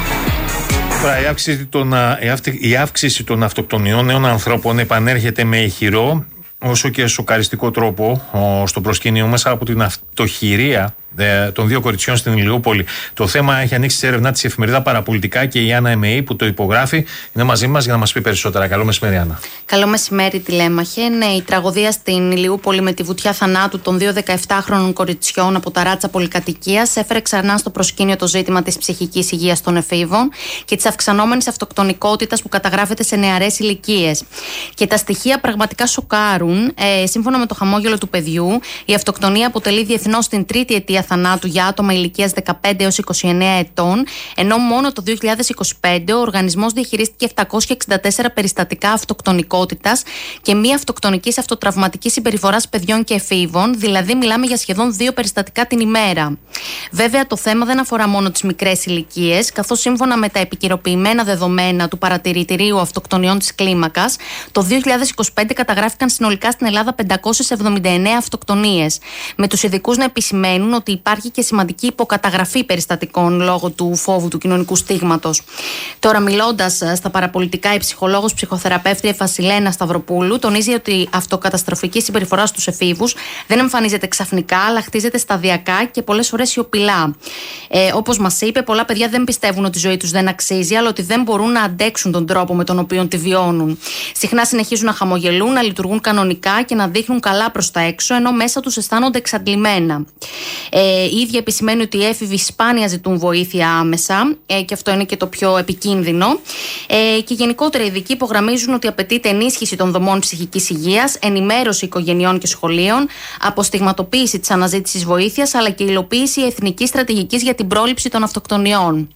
Η αύξηση των αυτοκτονιών νέων ανθρώπων επανέρχεται με ηχηρό όσο και σοκαριστικό τρόπο στο προσκήνιο μέσα από την αυτοχειρία των 2 κοριτσιών στην Ηλιούπολη. Το θέμα έχει ανοίξει σε έρευνά της εφημερίδα Παραπολιτικά και η Άννα Εμεή που το υπογράφει είναι μαζί μας για να μας πει περισσότερα. Καλό μεσημέρι, Άννα. Καλό μεσημέρι, τηλέμαχε. Ναι, η τραγωδία στην Ηλιούπολη με τη βουτιά θανάτου των 2 17χρονων κοριτσιών από τα ράτσα πολυκατοικίας έφερε ξανά στο προσκήνιο το ζήτημα της ψυχικής υγείας των εφήβων και της αυξανόμενης αυτοκτονικότητας που καταγράφεται σε νεαρές ηλικίες. Και τα στοιχεία πραγματικά σοκάρουν. Σύμφωνα με το χαμόγελο του παιδιού, η αυτοκτονία αποτελεί διεθνώς την 3η αιτία θανάτου για άτομα ηλικίας 15 έως 29 ετών, ενώ μόνο το 2025 ο οργανισμός διαχειρίστηκε 764 περιστατικά αυτοκτονικότητας και μη αυτοκτονικής αυτοτραυματικής συμπεριφοράς παιδιών και εφήβων, δηλαδή μιλάμε για σχεδόν 2 περιστατικά την ημέρα. Βέβαια, το θέμα δεν αφορά μόνο τις μικρές ηλικίες, καθώς σύμφωνα με τα επικαιροποιημένα δεδομένα του Παρατηρητηρίου Αυτοκτονιών της Κλίμακας, το 2025 καταγράφηκαν συνολικά στην Ελλάδα 579 αυτοκτονίες, με τους ειδικούς να επισημαίνουν ότι υπάρχει και σημαντική υποκαταγραφή περιστατικών λόγω του φόβου του κοινωνικού στίγματος. Τώρα, μιλώντας στα Παραπολιτικά, η ψυχολόγος ψυχοθεραπεύτρια Βασιλένα Σταυροπούλου τονίζει ότι η αυτοκαταστροφική συμπεριφορά στους εφήβους δεν εμφανίζεται ξαφνικά, αλλά χτίζεται σταδιακά και πολλές φορές σιωπηλά. Όπως μας είπε, πολλά παιδιά δεν πιστεύουν ότι η ζωή τους δεν αξίζει, αλλά ότι δεν μπορούν να αντέξουν τον τρόπο με τον οποίο τη βιώνουν. Συχνά συνεχίζουν να χαμογελούν, να λειτουργούν κανονικά και να δείχνουν καλά προς τα έξω, ενώ μέσα τους αισθάνονται εξαντλημένα. Η ίδια επισημαίνει ότι οι έφηβοι σπάνια ζητούν βοήθεια άμεσα και αυτό είναι και το πιο επικίνδυνο. Και γενικότερα οι ειδικοί υπογραμμίζουν ότι απαιτείται ενίσχυση των δομών ψυχικής υγείας, ενημέρωση οικογενειών και σχολείων, αποστιγματοποίηση της αναζήτησης βοήθειας, αλλά και υλοποίηση εθνικής στρατηγικής για την πρόληψη των αυτοκτονιών.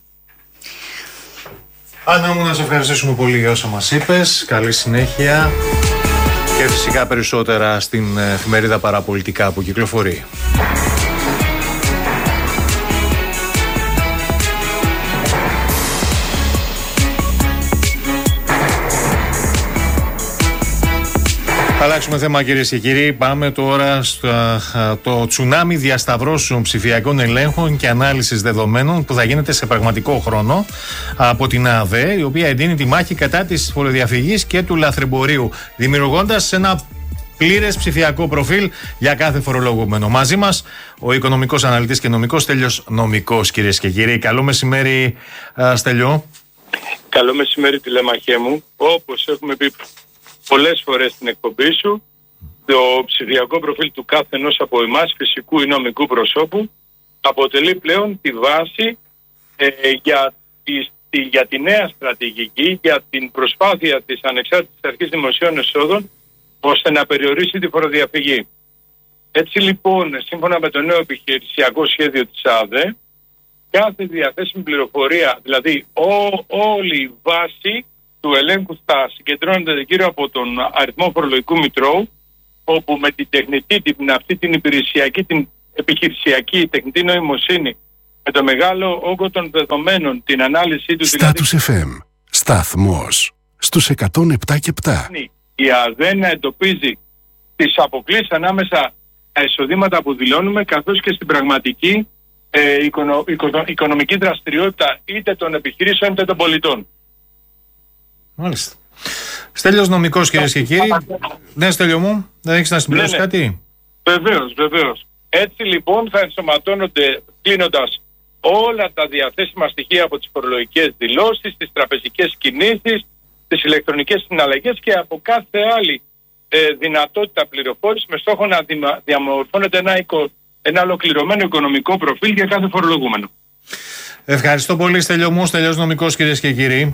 Άννα μου, να σε ευχαριστήσουμε πολύ για όσα μας είπες. Καλή συνέχεια και φυσικά περισσότερα στην εφημερίδα Παραπολιτικά που κυκλοφορεί. Αλλάξουμε θέμα, κυρίες και κύριοι. Πάμε τώρα στο τσουνάμι διασταυρώσεων ψηφιακών ελέγχων και ανάλυσης δεδομένων που θα γίνεται σε πραγματικό χρόνο από την ΑΔΕ, η οποία εντείνει τη μάχη κατά της φοροδιαφυγής και του λαθρεμπορίου, δημιουργώντας ένα πλήρες ψηφιακό προφίλ για κάθε φορολογούμενο. Μαζί μας ο οικονομικός αναλυτής και νομικός Στέλιος Νομικός, κυρίες και κύριοι. Καλό μεσημέρι, Στέλιο. Καλό μεσημέρι, τηλεμαχέ μου. Όπως έχουμε πει πολλές φορές στην εκπομπή σου, το ψηφιακό προφίλ του κάθε ενός από εμάς, φυσικού ή νομικού προσώπου, αποτελεί πλέον τη βάση για τη νέα στρατηγική, για την προσπάθεια της Ανεξάρτητης Αρχής Δημοσίων Εσόδων, ώστε να περιορίσει τη φοροδιαφυγή. Έτσι λοιπόν, σύμφωνα με το νέο επιχειρησιακό σχέδιο της ΑΔΕ, κάθε διαθέσιμη πληροφορία, δηλαδή όλη η βάση του ελέγχου θα συγκεντρώνεται γύρω από τον αριθμό φορολογικού μητρώου, όπου με την τεχνητή, την υπηρεσιακή, την επιχειρησιακή τεχνητή νοημοσύνη, με το μεγάλο όγκο των δεδομένων, την ανάλυση του... Status FM. Σταθμός. Στους 107,7. Η ΑΔΕ να εντοπίζει τις αποκλίσεις ανάμεσα στα εισοδήματα που δηλώνουμε, καθώς και στην πραγματική οικονομική δραστηριότητα είτε των επιχειρήσεων είτε των πολιτών. Μάλιστα. Στέλιος νομικός, κυρίες και κύριοι. Ναι, Στέλιο μου, δεν έχεις να συμπληρώσεις κάτι? Βεβαίως. Έτσι λοιπόν θα ενσωματώνονται, κλείνοντας, όλα τα διαθέσιμα στοιχεία από τις φορολογικές δηλώσεις, τις τραπεζικές κινήσεις, τις ηλεκτρονικές συναλλαγές και από κάθε άλλη δυνατότητα πληροφόρηση, με στόχο να διαμορφώνεται ένα ολοκληρωμένο οικονομικό προφίλ για κάθε φορολογούμενο. Ευχαριστώ πολύ, Στέλιο μου. Στέλιος νομικός, κυρίες και κύριοι.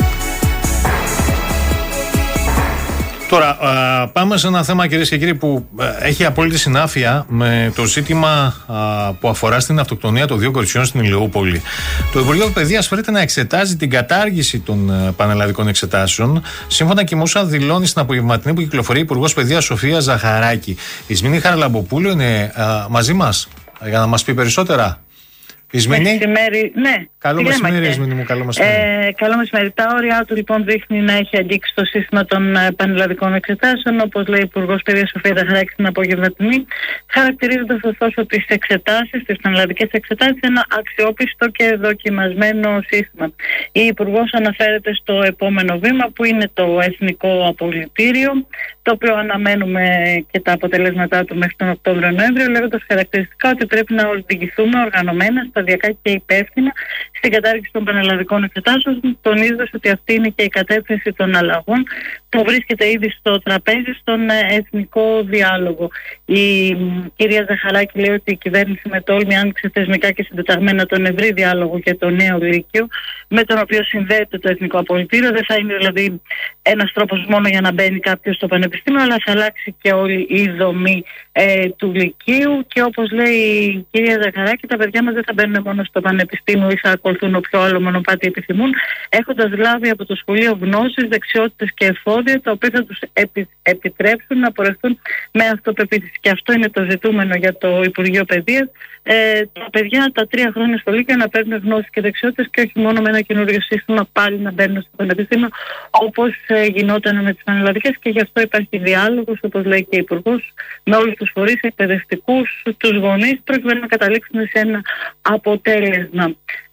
Τώρα, πάμε σε ένα θέμα, κυρίες και κύριοι, που έχει απόλυτη συνάφεια με το ζήτημα που αφορά στην αυτοκτονία των 2 κοριτσιών στην Ηλιούπολη. Το Υπουργείο Παιδείας φέρεται να εξετάζει την κατάργηση των πανελλαδικών εξετάσεων, σύμφωνα και με όσα δηλώνει στην απογευματινή που κυκλοφορεί η Υπουργός Παιδείας Σοφία Ζαχαράκη. Η Ισμήνη Χαραλαμποπούλου είναι μαζί μας για να μας πει περισσότερα. Μεσημέρι, ναι. Καλό μεσημέρι, Ισμήνη μου, καλό μεσημέρι. Καλό μεσημέρι. Τα όρια του λοιπόν δείχνει να έχει αγγίξει το σύστημα των πανελλαδικών εξετάσεων, όπως λέει η Υπουργός Παιδείας Σοφία Ζαχαράκη στην απογευματινή, χαρακτηρίζοντας ωστόσο τις εξετάσεις, τις πανελλαδικές εξετάσεις, ένα αξιόπιστο και δοκιμασμένο σύστημα. Η Υπουργός αναφέρεται στο επόμενο βήμα, που είναι το Εθνικό Απολυτήριο, το οποίο αναμένουμε και τα αποτελέσματά του μέχρι τον Οκτώβριο-Νοέμβριο, λέγοντας χαρακτηριστικά ότι πρέπει να οδηγηθούμε οργανωμένα, σταδιακά και υπεύθυνα στην κατάργηση των πανελλαδικών εξετάσεων, τονίζοντας ότι αυτή είναι και η κατεύθυνση των αλλαγών που βρίσκεται ήδη στο τραπέζι στον εθνικό διάλογο. Η κυρία Ζαχαράκη λέει ότι η κυβέρνηση με τόλμη άνοιξε θεσμικά και συντεταγμένα τον ευρύ διάλογο για το νέο λύκειο, με τον οποίο συνδέεται το Εθνικό Απολυτήριο. Δεν θα είναι δηλαδή ένας τρόπος μόνο για να μπαίνει κάποιος στο πανεπιστήμιο, αλλά θα αλλάξει και όλη η δομή του λυκείου. Και όπως λέει η κυρία Ζαχαράκη, τα παιδιά μας δεν θα μπαίνουν μόνο στο πανεπιστήμιο ή θα ακολουθούν όποιο άλλο μονοπάτι επιθυμούν, έχοντας λάβει από το σχολείο γνώσεις, δεξιότητες και εφόδια, τα οποία θα τους επιτρέψουν να πορευτούν με αυτοπεποίθηση. Και αυτό είναι το ζητούμενο για το Υπουργείο Παιδείας. Τα παιδιά τα 3 χρόνια στο Λύκειο να παίρνουν γνώσεις και δεξιότητες και όχι μόνο με ένα καινούριο σύστημα πάλι να μπαίνουν στο πανεπιστήμιο, όπως γινόταν με τις πανελλαδικές. Και γι' αυτό υπάρχει διάλογος, όπως λέει και η Υπουργός, με όλους τους φορείς, εκπαιδευτικούς, τους γονείς, προκειμένου να καταλήξουν σε ένα αποτέλεσμα.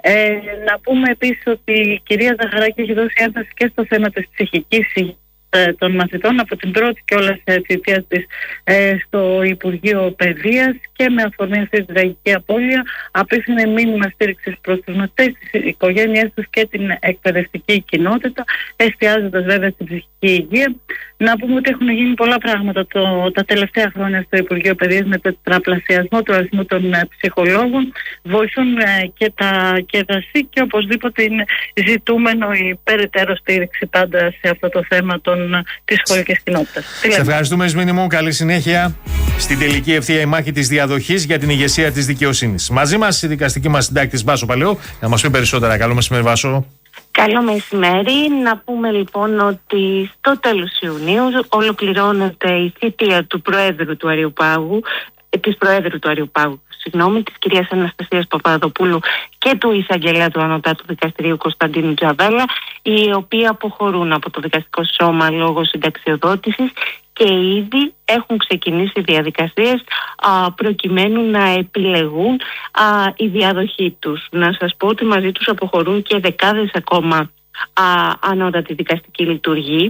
Να πούμε επίσης ότι η κυρία Ζαχαράκη έχει δώσει έμφαση και στο θέμα της ψυχικής υγείας των μαθητών από την πρώτη κιόλας θητεία της στο Υπουργείο Παιδείας, και με αφορμή αυτή τη τραγική απώλεια απίθυνε μήνυμα στήριξης προς τους μαθητές, τις οικογένειές τους και την εκπαιδευτική κοινότητα, εστιάζοντας βέβαια στην ψυχική υγεία. Να πούμε ότι έχουν γίνει πολλά πράγματα τα τελευταία χρόνια στο Υπουργείο Παιδείας, με το τετραπλασιασμό του αριθμού των ψυχολόγων, βοηθούν και τα ΣΥ, και οπωσδήποτε είναι ζητούμενο η περαιτέρω στήριξη πάντα σε αυτό το θέμα της σχολικής κοινότητας. Σε ευχαριστούμε, Ισμήνη μου. Καλή συνέχεια στην τελική ευθεία η μάχη της διαδοχής για την ηγεσία της δικαιοσύνης. Μαζί μας η δικαστική μας συντάκτης Βάσο Παλαιού να μας πει περισσότερα. Καλό μεσημέρι, Βάσο. Καλό μεσημέρι. Να πούμε λοιπόν ότι στο τέλος Ιουνίου ολοκληρώνεται η θητεία του Προέδρου του Αριοπάγου, της κυρίας Αναστασίας Παπαδοπούλου και του Εισαγγελέα του Ανωτάτου Δικαστηρίου Κωνσταντίνου Τζαβέλα, οι οποίοι αποχωρούν από το δικαστικό σώμα λόγω συνταξιοδότησης, και ήδη έχουν ξεκινήσει διαδικασίες προκειμένου να επιλεγούν η διαδοχή τους. Να σας πω ότι μαζί τους αποχωρούν και δεκάδες ακόμα ανώτατοι δικαστικοί λειτουργοί.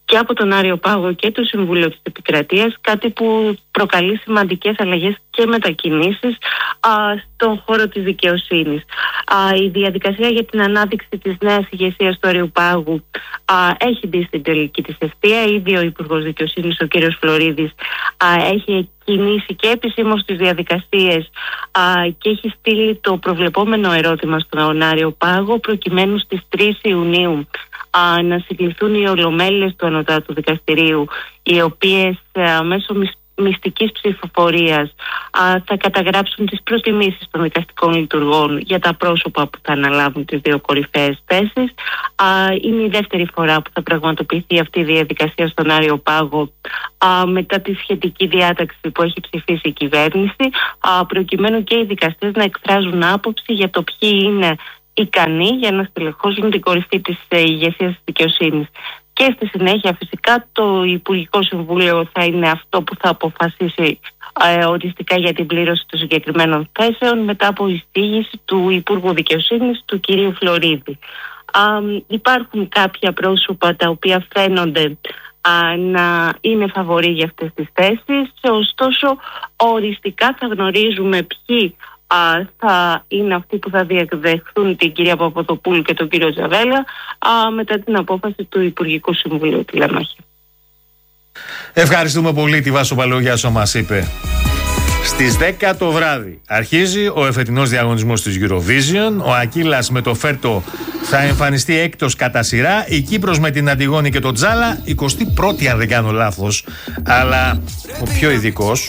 και από τον Άριο Πάγο και το Συμβούλιο της Επικρατείας, κάτι που προκαλεί σημαντικές αλλαγές και μετακινήσεις στον χώρο της δικαιοσύνης. Η διαδικασία για την ανάδειξη της νέας ηγεσίας του Άριου Πάγου έχει μπει στην τελική της ευθεία. Ήδη ο Υπουργός Δικαιοσύνης, ο κ. Φλωρίδης, έχει κινήσει και επισήμως τις διαδικασίες και έχει στείλει το προβλεπόμενο ερώτημα στον Άριο Πάγο, προκειμένου στις 3 Ιουνίου να συγκληθούν οι ολομέλειες του Ανωτάτου Δικαστηρίου, οι οποίες μέσω μυστικής ψηφοφορίας θα καταγράψουν τις προτιμήσεις των δικαστικών λειτουργών για τα πρόσωπα που θα αναλάβουν τις 2 κορυφαίες θέσεις. Είναι η δεύτερη φορά που θα πραγματοποιηθεί αυτή η διαδικασία στον Άριο Πάγο μετά τη σχετική διάταξη που έχει ψηφίσει η κυβέρνηση, προκειμένου και οι δικαστές να εκφράζουν άποψη για το ποιοι είναι ικανοί για να στελεχώσουν την κορυφή της ηγεσίας της δικαιοσύνης. Και στη συνέχεια φυσικά το Υπουργικό Συμβούλιο θα είναι αυτό που θα αποφασίσει οριστικά για την πλήρωση των συγκεκριμένων θέσεων μετά από εισήγηση του Υπουργού Δικαιοσύνης, του κυρίου Φλωρίδη. Υπάρχουν κάποια πρόσωπα τα οποία φαίνονται να είναι φαβορί για αυτές τις θέσεις, ωστόσο οριστικά θα γνωρίζουμε ποιοι θα είναι αυτοί που θα διαδεχθούν την κυρία Παπαδοπούλου και τον κύριο Τζαβέλα μετά την απόφαση του Υπουργικού Συμβουλίου Τηλέμαχη. Ευχαριστούμε πολύ τη Βάσο Παλαιογιάσο μας είπε. Στις 10 το βράδυ αρχίζει ο εφετινός διαγωνισμός της Eurovision. Ο Ακύλας με το Φέρτο θα εμφανιστεί έκτος κατά σειρά. Η Κύπρος με την Αντιγόνη και τον Τζάλα 21η αν δεν κάνω λάθος. Αλλά ο πιο ειδικός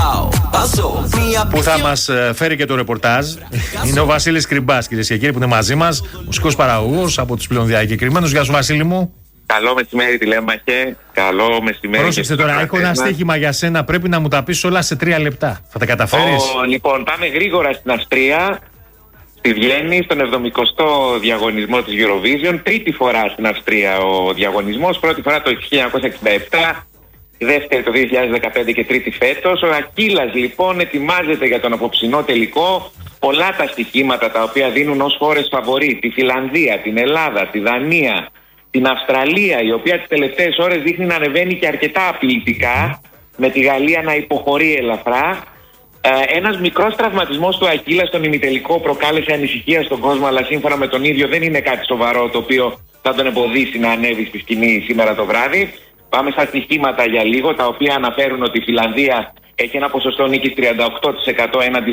που θα μας φέρει και το ρεπορτάζ είναι ο Βασίλης Κρυμπάς, κυρίες και κύριοι, που είναι μαζί μας, μουσικός παραγωγός από τους πλέον διακεκριμένους. Γεια σου Βασίλη μου. Καλό μεσημέρι τηλέμαχε, καλό μεσημέρι. Πρόσεξε τώρα, έχω ένα στοίχημα για σένα, πρέπει να μου τα πεις όλα σε 3 λεπτά. Θα τα καταφέρεις? Λοιπόν, πάμε γρήγορα στην Αυστρία, στη Βιέννη, στον 70ο διαγωνισμό της Eurovision. Τρίτη φορά στην Αυστρία ο διαγωνισμός, πρώτη φορά το 1967, δεύτερη το 2015 και τρίτη φέτος. Ο Ακύλας λοιπόν ετοιμάζεται για τον απόψινό τελικό. Πολλά τα στοιχήματα τα οποία δίνουν ως χώρες φαβορί, τη Φιλανδία, την Ελλάδα, τη Δανία, την Αυστραλία, η οποία τις τελευταίες ώρες δείχνει να ανεβαίνει και αρκετά απειλητικά, με τη Γαλλία να υποχωρεί ελαφρά. Ένας μικρός τραυματισμός του Ακύλα στον ημιτελικό προκάλεσε ανησυχία στον κόσμο, αλλά σύμφωνα με τον ίδιο δεν είναι κάτι σοβαρό το οποίο θα τον εμποδίσει να ανέβει στη σκηνή σήμερα το βράδυ. Πάμε στα στοιχήματα για λίγο, τα οποία αναφέρουν ότι η Φιλανδία έχει ένα ποσοστό νίκης 38% έναντι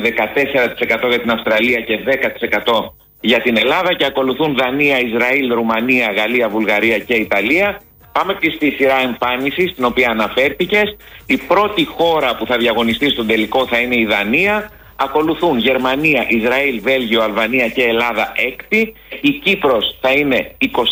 14% για την Αυστραλία και 10% για την Ελλάδα, και ακολουθούν Δανία, Ισραήλ, Ρουμανία, Γαλλία, Βουλγαρία και Ιταλία. Πάμε και στη σειρά εμφάνισης, την οποία αναφέρθηκες. Η πρώτη χώρα που θα διαγωνιστεί στον τελικό θα είναι η Δανία. Ακολουθούν Γερμανία, Ισραήλ, Βέλγιο, Αλβανία και Ελλάδα έκτη. Η Κύπρος θα είναι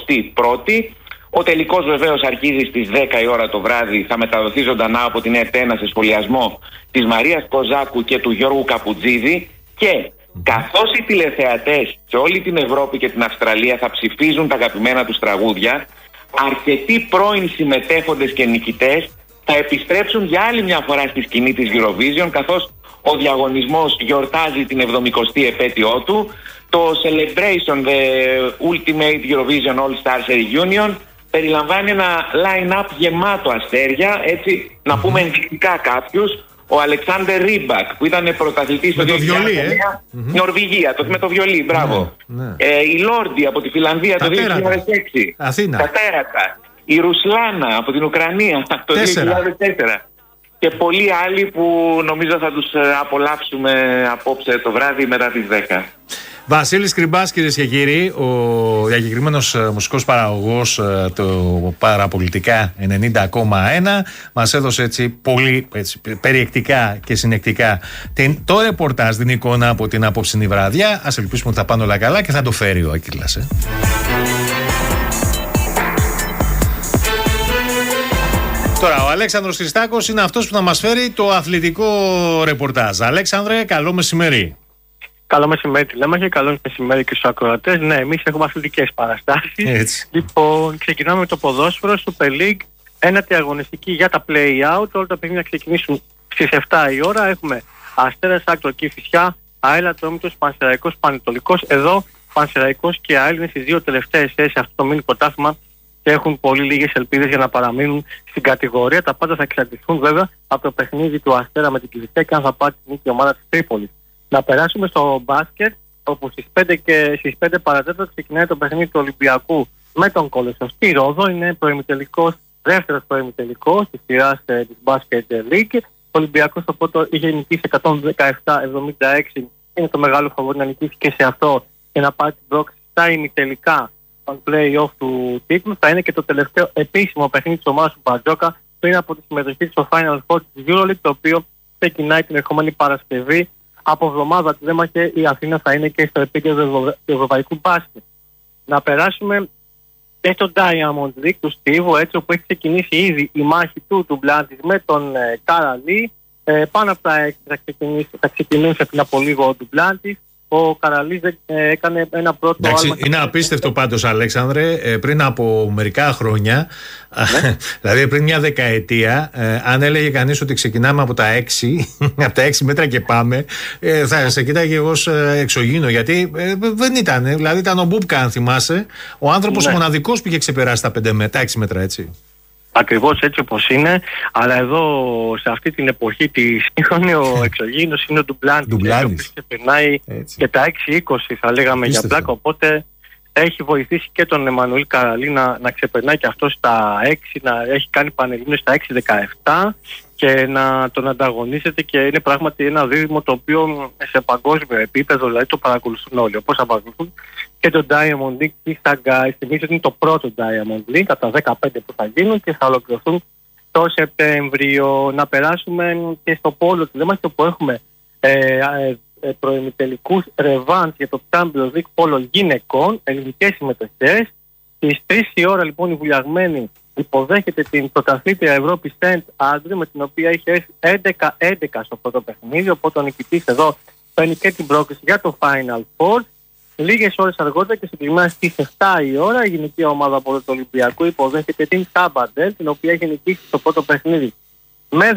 21η. Ο τελικός βεβαίως αρχίζει στις 10 η ώρα το βράδυ. Θα μεταδοθεί ζωντανά από την ΕΡΤ1 σε σχολιασμό της Μαρίας Κοζάκου και του Γιώργου Καπουτζίδη. Και καθώς οι τηλεθεατές σε όλη την Ευρώπη και την Αυστραλία θα ψηφίζουν τα αγαπημένα τους τραγούδια, αρκετοί πρώην συμμετέχοντες και νικητές θα επιστρέψουν για άλλη μια φορά στη σκηνή της Eurovision, καθώς ο διαγωνισμός γιορτάζει την 70η επέτειό του. Το Celebration, The Ultimate Eurovision All Stars Reunion, περιλαμβάνει ένα line-up γεμάτο αστέρια, έτσι να πούμε ενδεικτικά κάποιους. Ο Αλεξάντερ Ρίμπακ, που ήταν πρωταθλητής στο 2009, Νορβηγία, με το βιολί, μπράβο. Η Λόρντι από τη Φιλανδία το 2006, Αθήνα. Κατέρατα. Η Ρουσλάνα από την Ουκρανία το 2004. Και πολλοί άλλοι που νομίζω θα τους απολαύσουμε απόψε το βράδυ μετά τις 10. Βασίλης Κρυμπάς, κυρίες και κύριοι, ο διακεκριμένος μουσικός παραγωγός του Παραπολιτικά 90,1, μας έδωσε έτσι πολύ περιεκτικά και συνεκτικά το ρεπορτάζ, την εικόνα από την απόψινή βραδιά. Ας ελπίσουμε ότι θα πάνε όλα καλά και θα το φέρει ο Ακύλας. Τώρα, ο Αλέξανδρος Χριστάκος είναι αυτός που θα μας φέρει το αθλητικό ρεπορτάζ. Αλέξανδρε, καλό μεσημέρι. Καλό μεσημέρι, τηλέμαχε. Καλό μεσημέρι και στους ακροατές. Ναι, εμείς έχουμε αθλητικές παραστάσεις. Έτσι. Λοιπόν, ξεκινάμε με το ποδόσφαιρο, Super League. Ένατη αγωνιστική για τα play-out. Όλα τα παιχνίδια ξεκινήσουν στις 7 η ώρα. Έχουμε Αστέρας, Άκτο, Κηφισιά, ΑΕΛ Ατρόμητος, Πανσεραϊκός, Πανετολικός. Εδώ Πανσεραϊκός και ΑΕΛ είναι στις δύο τελευταίες θέσεις αυτό το μίνι πρωτάθλημα και έχουν πολύ λίγες ελπίδες για να παραμείνουν στην κατηγορία. Τα πάντα θα εξαρτηθούν βέβαια από το παιχνίδι του Αστέρα με την Κηφισιά και αν θα πάρει την νίκη η ομάδα της Τρίπολης. Να περάσουμε στο μπάσκετ, όπου στις 5 παρατέταρτο ξεκινάει το παιχνίδι του Ολυμπιακού με τον Κολεσσό στη Ρόδο. Είναι προημιτελικός, δεύτερος προημιτελικός της σειράς της Basket League. Ο Ολυμπιακός στο πρώτο είχε νικήσει 117-76. Είναι το μεγάλο φαβορί να νικήσει και σε αυτό και να πάρει την πρόκληση στα ημιτελικά των play-off του τίτλου. Θα είναι και το τελευταίο επίσημο παιχνίδι της ομάδας του Μπαρτζόκα πριν από τη συμμετοχή της στο Final Four της EuroLeague, το οποίο ξεκινάει την ερχόμενη Παρασκευή. Από εβδομάδα τη Δέμαχε η Αθήνα θα είναι και στο επίκεντρο του ευρωπαϊκού μπάσκετ. Να περάσουμε και στο Diamond League του Στίβου, έτσι όπου έχει ξεκινήσει ήδη η μάχη του Ντουμπλάντης με τον Καραλί. Πάνω από τα 6 θα ξεκινούσε πριν από λίγο ο Ντουμπλάντης. Ο Καραλής έκανε ένα πρώτο άλμα. Είναι απίστευτο πάντως, Αλέξανδρε, πριν από μερικά χρόνια, δηλαδή πριν μια δεκαετία, αν έλεγε κανείς ότι ξεκινάμε από τα 6, από τα 6 μέτρα και πάμε, θα σε κοίταγε εγώ εξωγήινο, γιατί δεν ήταν, δηλαδή ήταν ο Μπούμπκα, αν θυμάσαι, ο άνθρωπος μοναδικός που είχε ξεπεράσει τα 6 μέτρα, έτσι. Ακριβώς έτσι όπως είναι, αλλά εδώ σε αυτή την εποχή τη σύγχρονη ο εξωγήινος είναι ο Ντουμπλάντης, και περνάει και τα 6-20 θα λέγαμε για πλάκα, οπότε έχει βοηθήσει και τον Εμμανουήλ Καραλί να ξεπερνάει και αυτό στα 6, να έχει κάνει πανελλήνιες στα 6-17 και να τον ανταγωνίζεται, και είναι πράγματι ένα δίδυμο το οποίο σε παγκόσμιο επίπεδο δηλαδή το παρακολουθούν όλοι, όπως θα παρακολουθούν και το Diamond League της Σαγκάη. Θυμίζω ότι είναι το πρώτο Diamond League από τα 15 που θα γίνουν και θα ολοκληρωθούν το Σεπτέμβριο. Να περάσουμε και στο πόλο του Λέμαχη, όπου έχουμε προημιτελικούς ρεβάνς για το Champions League πόλο γυναικών, ελληνικές συμμετοχές. Στις 3 η ώρα λοιπόν η Βουλιαγμένη υποδέχεται την πρωταθλήτρια Ευρώπη Σεντ Άντρε, με την οποία είχε 11-11 στο πρώτο παιχνίδι, οπότε ο νικητής εδώ παίρνει και την πρόκληση για το Final Four. Λίγες ώρες αργότερα και συγκεκριμένα στις 7 η ώρα η γυναική ομάδα από το Ολυμπιακού υποδέχεται την Σάμπαντελ, την οποία έχει νικήσει στο πρώτο παιχνίδι με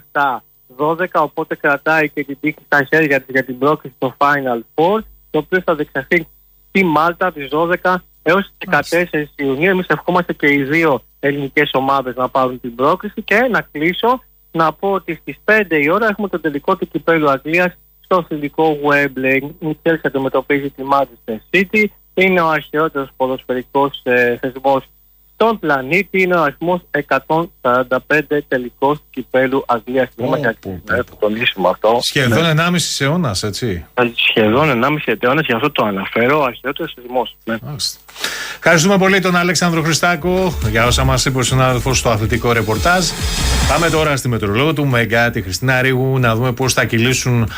17-12, οπότε κρατάει και την τύχη στα χέρια της για την πρόκληση στο Final Four, το οποίο θα διεξαχθεί στη Μάλτα από τις 12 έως τις 14 Ιουνίου. Εμείς ευχόμαστε και οι δύο ελληνικές ομάδες να πάρουν την πρόκληση. Και να κλείσω να πω ότι στις 5 η ώρα έχουμε το τελικό του κυπέλλου Αγγλίας στο θηλυκό Wembley. Η Chelsea αντιμετωπίζει τη Manchester City. Είναι ο αρχαιότερος ποδοσφαιρικός θεσμός στον πλανήτη. Είναι ο αριθμός 145 τελικός του κυπέλλου Αγγλίας. Να το τονίσουμε αυτό. Σχεδόν 1,5 αιώνας, έτσι. Σχεδόν 1,5 αιώνας, γι' αυτό το αναφέρω. Ο αρχαιότερος θεσμός. Ευχαριστούμε πολύ τον Αλέξανδρο Χριστάκο για όσα μας είπε ο συνάδελφος στο αθλητικό ρεπορτάζ. Πάμε τώρα στη μετεωρολόγο του Μέγκα, τη Χριστίνα Ρίγου, να δούμε πώς θα κυλήσουν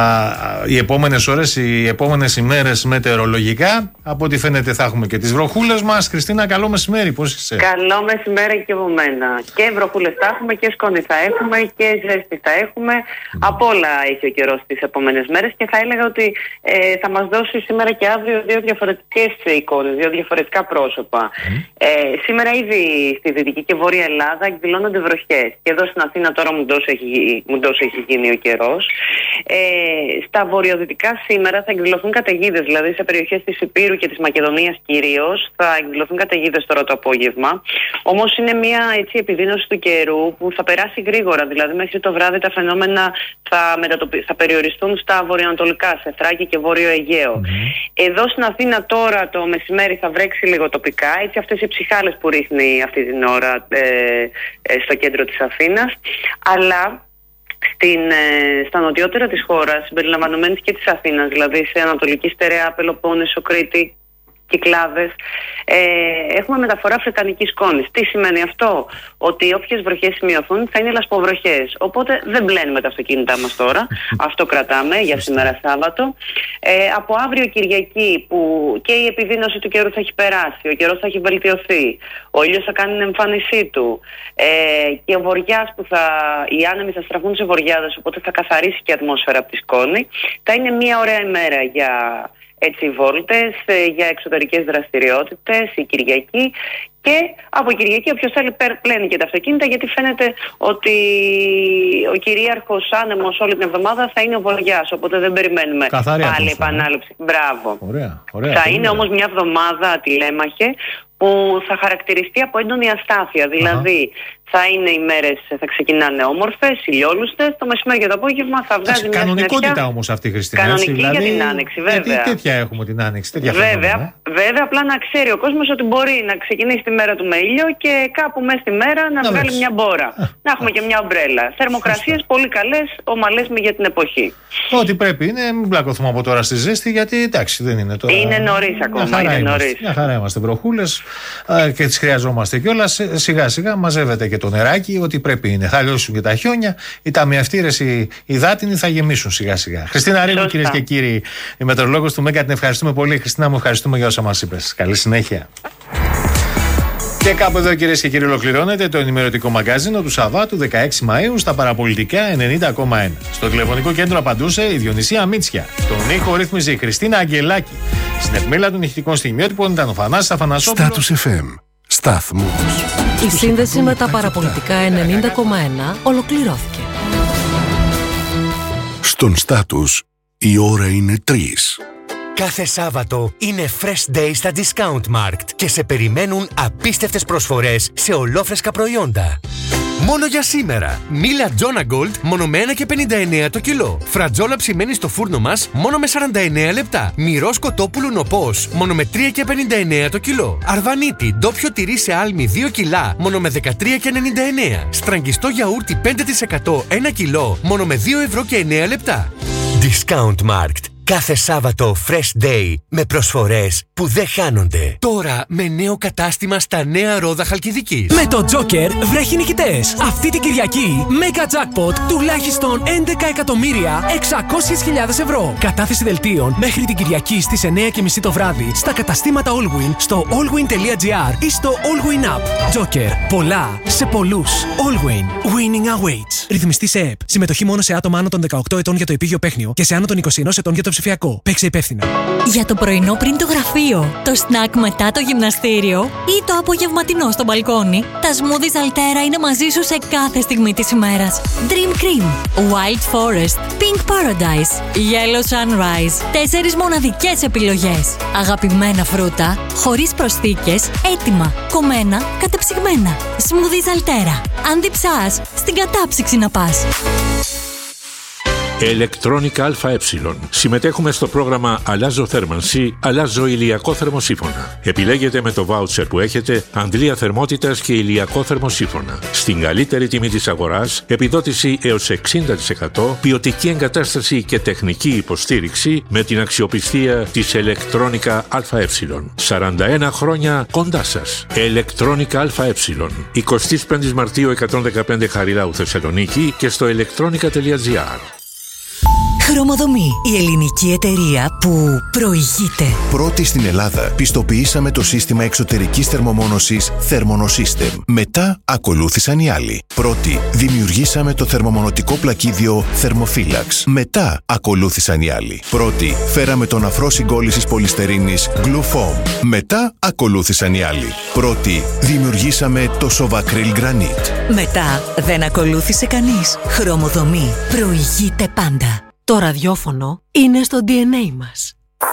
οι επόμενες ώρες, οι επόμενες ημέρες μετεωρολογικά. Από ό,τι φαίνεται θα έχουμε και τις βροχούλες μας. Χριστίνα, καλό μεσημέρι, πώς είσαι? Καλό μεσημέρι και από μένα. Και βροχούλες θα έχουμε και σκόνη θα έχουμε και ζέστη θα έχουμε. Από όλα έχει ο καιρός τις επόμενες μέρες, και θα έλεγα ότι θα μας δώσει σήμερα και αύριο δύο διαφορετικές εικόνες, δύο διαφορετικά πρόσωπα. Σήμερα ήδη στη Δυτική και Βόρεια Ελλάδα εκδηλώνονται βροχές. Και εδώ στην Αθήνα τώρα μουντός έχει γίνει ο καιρός. Στα βορειοδυτικά σήμερα θα εκδηλωθούν καταιγίδες, δηλαδή σε περιοχές της Ηπείρου και της Μακεδονίας κυρίως θα εκδηλωθούν καταιγίδες τώρα το απόγευμα. Όμως είναι μια επιδείνωση του καιρού που θα περάσει γρήγορα, δηλαδή μέχρι το βράδυ τα φαινόμενα θα περιοριστούν στα βορειοανατολικά, σε Θράκη και Βόρειο Αιγαίο. Εδώ στην Αθήνα τώρα το μεσημέρι θα βρέξει λίγο τοπικά, έτσι αυτές οι ψυχάλες που ρίχνει αυτή την ώρα στο κέντρο της Αθήνας, αλλά στα νοτιότερα της χώρας, συμπεριλαμβανομένης και της Αθήνας, δηλαδή σε Ανατολική Στερεά, Πελοπόννησο, Κρήτη, Κυκλάδες, έχουμε μεταφορά αφρικανικής σκόνης. Τι σημαίνει αυτό? Ότι όποιες βροχές σημειωθούν θα είναι λασποβροχές. Οπότε δεν μπλένουμε τα αυτοκίνητά μας τώρα. Αυτό κρατάμε για σήμερα Σάββατο. Από αύριο Κυριακή, που και η επιδείνωση του καιρού θα έχει περάσει, ο καιρός θα έχει βελτιωθεί, ο ήλιος θα κάνει την εμφάνισή του, και ο βοριάς οι άνεμοι θα στραφούν σε βοριάδες, οπότε θα καθαρίσει και η ατμόσφαιρα από τη σκόνη. Θα είναι μια ωραία ημέρα για βόλτες, για εξωτερικές δραστηριότητες η Κυριακή, και από Κυριακή όποιος θέλει πλένει και τα αυτοκίνητα, γιατί φαίνεται ότι ο κυρίαρχος άνεμος όλη την εβδομάδα θα είναι ο βοριάς, οπότε δεν περιμένουμε πάλι επανάληψη. Μπράβο. Ωραία, θα είναι όμως μια εβδομάδα, τη Λέμαχε, που θα χαρακτηριστεί από έντονη αστάθεια. Δηλαδή, θα είναι οι μέρες, θα ξεκινάνε όμορφες, ηλιόλουστες, το μεσημέρι και το απόγευμα θα βγάζει μια κανονικότητα όμως αυτή, Χριστίνα. Κανονική δηλαδή, για την Άνοιξη, βέβαια. Τέτοια έχουμε την Άνοιξη, τέτοια βέβαια, απλά να ξέρει ο κόσμος ότι μπορεί να ξεκινήσει τη μέρα του με ήλιο και κάπου μέσα στη μέρα να βγάλει μια μπόρα. Να έχουμε και μια ομπρέλα. Θερμοκρασίες πολύ καλές, ομαλές για την εποχή. Ό,τι πρέπει είναι, μην μπλακωθούμε από τώρα στη ζέστη, γιατί εντάξει δεν είναι τώρα. Είναι νωρίς ακόμα. Μια χαρά είμαστε βροχούλες και τις χρειαζόμαστε κιόλας. Σιγά σιγά μαζεύεται και το νεράκι, ό,τι πρέπει είναι. Θα λιώσουν και τα χιόνια, οι ταμιευτήρες, οι υδάτινοι θα γεμίσουν σιγά σιγά. Χριστίνα Ρίγου, κυρίες και κύριοι, η μετεωρολόγος του Μέγκα, την ευχαριστούμε πολύ. Χριστίνα, μου ευχαριστούμε για όσα μας είπες. Καλή συνέχεια. Και κάπου εδώ, κυρίες και κύριοι, ολοκληρώνεται το ενημερωτικό μαγκάζινο του Σαββάτου 16 Μαΐου στα παραπολιτικά 90,1. Στο τηλεφωνικό κέντρο απαντούσε η Διονυσία Μίτσια. Τον ήχο ρύθμιζε η Χριστίνα Αγγελάκη. Στην εκμήλα των ηχητικών στιγμιότυπων ήταν ο Θανάσης Αφανασόπουλος. Status FM. Σταθμός. Η σύνδεση με τα παραπολιτικά 90,1 ολοκληρώθηκε. Στον Status η ώρα είναι 3. Κάθε Σάββατο είναι Fresh Day στα Discount Markt και σε περιμένουν απίστευτες προσφορές σε ολόφρεσκα προϊόντα. Μόνο για σήμερα. Μίλα Τζόνα Gold μόνο με 1,59 το κιλό. Φρατζόλα ψημένη στο φούρνο μας μόνο με 49 λεπτά. Μυρό κοτόπουλου νοπός μόνο με 3,59 το κιλό. Αρβανίτη ντόπιο τυρί σε άλμη 2 κιλά μόνο με 13,99. Στραγγιστό γιαούρτι 5% 1 κιλό μόνο με 2,09 λεπτά. Discount Markt. Κάθε Σάββατο Fresh Day με προσφορές που δεν χάνονται. Τώρα με νέο κατάστημα στα Νέα Ρόδα Χαλκιδικής. Με το Joker βρέχει νικητές. Αυτή την Κυριακή Mega Jackpot τουλάχιστον 11.600.000 ευρώ. Κατάθεση δελτίων μέχρι την Κυριακή στις 9:30 το βράδυ στα καταστήματα Allwyn, στο allwyn.gr ή στο Allwyn App. Joker. Πολλά σε πολλούς. Allwyn. Winning awaits. Ρυθμιστή σε ΕΕΠ. Συμμετοχή μόνο σε άτομα άνω των 18 ετών για το επίγειο παίχνιο και σε άνω των 21 ετών για το ψηφιακό. Παίξε υπεύθυνα. Για το πρωινό πριν το γραφείο, το σνακ μετά το γυμναστήριο ή το απογευματινό στο μπαλκόνι, τα smoothies Altera είναι μαζί σου σε κάθε στιγμή της ημέρας. Dream Cream, Wild Forest, Pink Paradise, Yellow Sunrise. 4 μοναδικές επιλογές. Αγαπημένα φρούτα, χωρίς προσθήκες, έτοιμα, κομμένα, κατεψυγμένα. Smoothies Altera. Αν διψάς, στην κατάψυξη να πας. Electronic ΑΕ. Συμμετέχουμε στο πρόγραμμα Αλλάζω θέρμανση, αλλάζω ηλιακό θερμοσύφωνα. Επιλέγετε με το βάουτσερ που έχετε αντλία θερμότητας και ηλιακό θερμοσύφωνα. Στην καλύτερη τιμή της αγοράς, επιδότηση έως 60%, ποιοτική εγκατάσταση και τεχνική υποστήριξη με την αξιοπιστία της Electronic ΑΕ. 41 χρόνια κοντά σας. Electronic ΑΕ. 25 Μαρτίου 115 Χαριλάου Θεσσαλονίκη και στο electronica.gr. Χρωμοδομή, η ελληνική εταιρεία που προηγείται. Πρώτη στην Ελλάδα πιστοποιήσαμε το σύστημα εξωτερικής θερμομόνωσης Thermonosystem. Μετά ακολούθησαν οι άλλοι. Πρώτη δημιουργήσαμε το θερμομονωτικό πλακίδιο Thermophilax. Μετά ακολούθησαν οι άλλοι. Πρώτη φέραμε τον αφρό συγκόλλησης πολυστερίνης Glufoam. Μετά ακολούθησαν οι άλλοι. Πρώτη δημιουργήσαμε το Sovacryl Granite. Μετά δεν ακολούθησε κανείς. Χρωμοδομή προηγείται πάντα. Το ραδιόφωνο είναι στο DNA μας.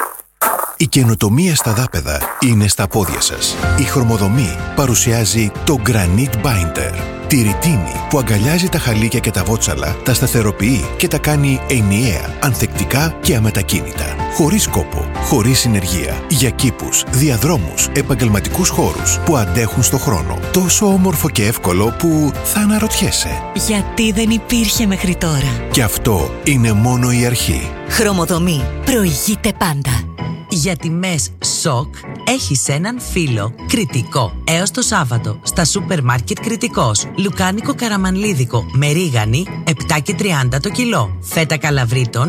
Η καινοτομία στα δάπεδα είναι στα πόδια σας. Η Χρωμοδομή παρουσιάζει το Granite Binder. Τη ρητίνη που αγκαλιάζει τα χαλίκια και τα βότσαλα, τα σταθεροποιεί και τα κάνει ενιαία, ανθεκτικά και αμετακίνητα. Χωρίς κόπο, χωρίς συνεργεία. Για κήπους, διαδρόμους, επαγγελματικούς χώρους που αντέχουν στο χρόνο. Τόσο όμορφο και εύκολο που θα αναρωτιέσαι. Γιατί δεν υπήρχε μέχρι τώρα. Και αυτό είναι μόνο η αρχή. Χρωμοδομή προηγείται πάντα. Για τιμές σοκ έχεις έναν φίλο. Κρητικό. Έως το Σάββατο στα σούπερ μάρκετ Κρητικός. Λουκάνικο καραμανλίδικο με ρίγανη 7,30 το κιλό. Φέτα καλαβρίτων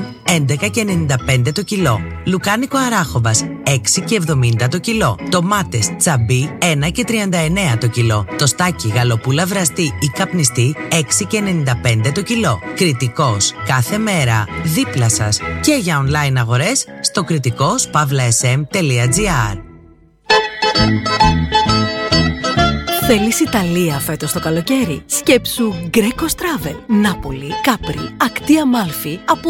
11,95 το κιλό. Λουκάνικο αράχοβας 6,70 το κιλό. Τομάτες τσαμπί 1,39 το κιλό. Τοστάκι γαλοπούλα βραστή ή καπνιστή 6,95 το κιλό. Κρητικός. Κάθε μέρα δίπλα σας. Και για online αγορές στο kritikos.sm.gr. Θέλεις Ιταλία φέτος το καλοκαίρι? Σκέψου Greco Travel. Νάπολη, Κάπρι, Ακτή Αμάλφη από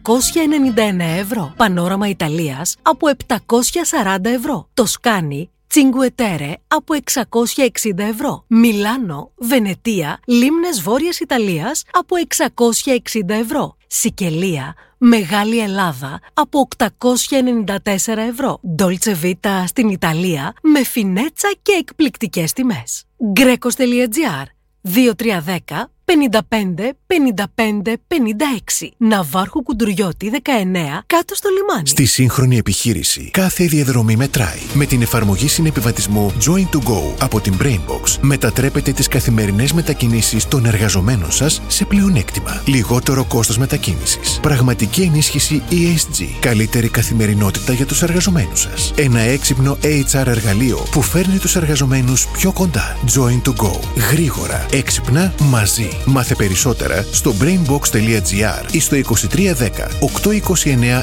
499 ευρώ. Πανόραμα Ιταλίας από 740 ευρώ. Τοσκάνη, Τσιγκουετέρε από 660 ευρώ. Μιλάνο, Βενετία, λίμνες Βόρειας Ιταλίας από 660 ευρώ. Σικελία, Μεγάλη Ελλάδα από 894 ευρώ. Dolce Vita στην Ιταλία με φινέτσα και εκπληκτικές τιμές. Greco.gr 2310 55 55 56. Ναυάρχου Κουντουριώτη 19, κάτω στο λιμάνι. Στη σύγχρονη επιχείρηση, κάθε διαδρομή μετράει. Με την εφαρμογή συνεπιβατισμού Join to Go από την Brainbox, μετατρέπετε τις καθημερινές μετακινήσεις των εργαζομένων σας σε πλεονέκτημα. Λιγότερο κόστος μετακίνησης. Πραγματική ενίσχυση ESG. Καλύτερη καθημερινότητα για τους εργαζομένους σας. Ένα έξυπνο HR εργαλείο που φέρνει τους εργαζομένους πιο κοντά. Join to Go. Γρήγορα, έξυπνα, μαζί. Μάθε περισσότερα στο brainbox.gr ή στο 2310 829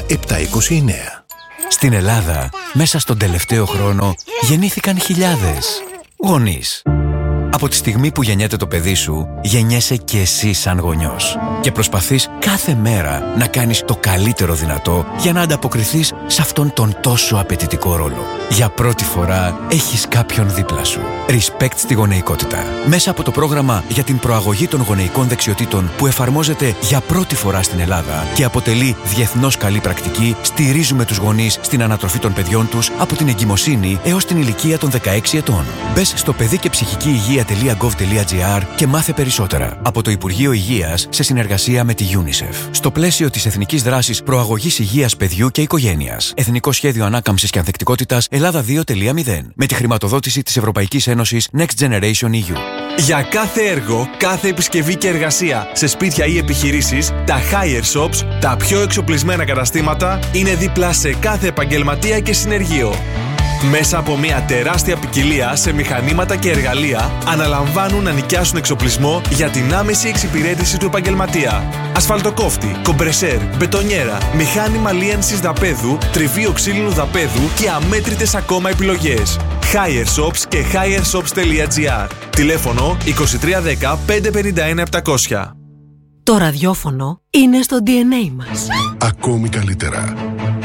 729. Στην Ελλάδα, μέσα στον τελευταίο χρόνο, γεννήθηκαν χιλιάδες γονείς. Από τη στιγμή που γεννιέται το παιδί σου, γεννιέσαι και εσύ σαν γονιός. Και προσπαθείς κάθε μέρα να κάνεις το καλύτερο δυνατό για να ανταποκριθείς σε αυτόν τον τόσο απαιτητικό ρόλο. Για πρώτη φορά έχεις κάποιον δίπλα σου. Respect στη γονεϊκότητα. Μέσα από το πρόγραμμα για την προαγωγή των γονεϊκών δεξιοτήτων που εφαρμόζεται για πρώτη φορά στην Ελλάδα και αποτελεί διεθνώς καλή πρακτική, στηρίζουμε τους γονείς στην ανατροφή των παιδιών τους από την εγκυμοσύνη έως την ηλικία των 16 ετών. Μπες στο παιδί και ψυχική υγεία.gov.gr και μάθε περισσότερα. Από το Υπουργείο Υγείας σε συνεργασία με τη UNICEF. Στο πλαίσιο της Εθνικής Δράσης Προαγωγής Υγείας Παιδιού και Οικογένειας. Εθνικό Σχέδιο Ανάκαμψης και Ανθεκτικότητας Ελλάδα 2.0. Με τη χρηματοδότηση της Ευρωπαϊκής Ένωσης Next Generation EU. Για κάθε έργο, κάθε επισκευή και εργασία σε σπίτια ή επιχειρήσεις, τα Hire Shops, τα πιο εξοπλισμένα καταστήματα, είναι δίπλα σε κάθε επαγγελματία και συνεργείο. Μέσα από μια τεράστια ποικιλία σε μηχανήματα και εργαλεία, αναλαμβάνουν να νοικιάσουν εξοπλισμό για την άμεση εξυπηρέτηση του επαγγελματία. Ασφαλτοκόφτη, κομπρεσέρ, μπετονιέρα, μηχάνημα λίανσης δαπέδου, τριβείο ξύλινου δαπέδου και αμέτρητες ακόμα επιλογές. Hire Shops και hireshops.gr. Τηλέφωνο 2310 551 700. Το ραδιόφωνο είναι στο DNA μας. Ακόμη καλύτερα.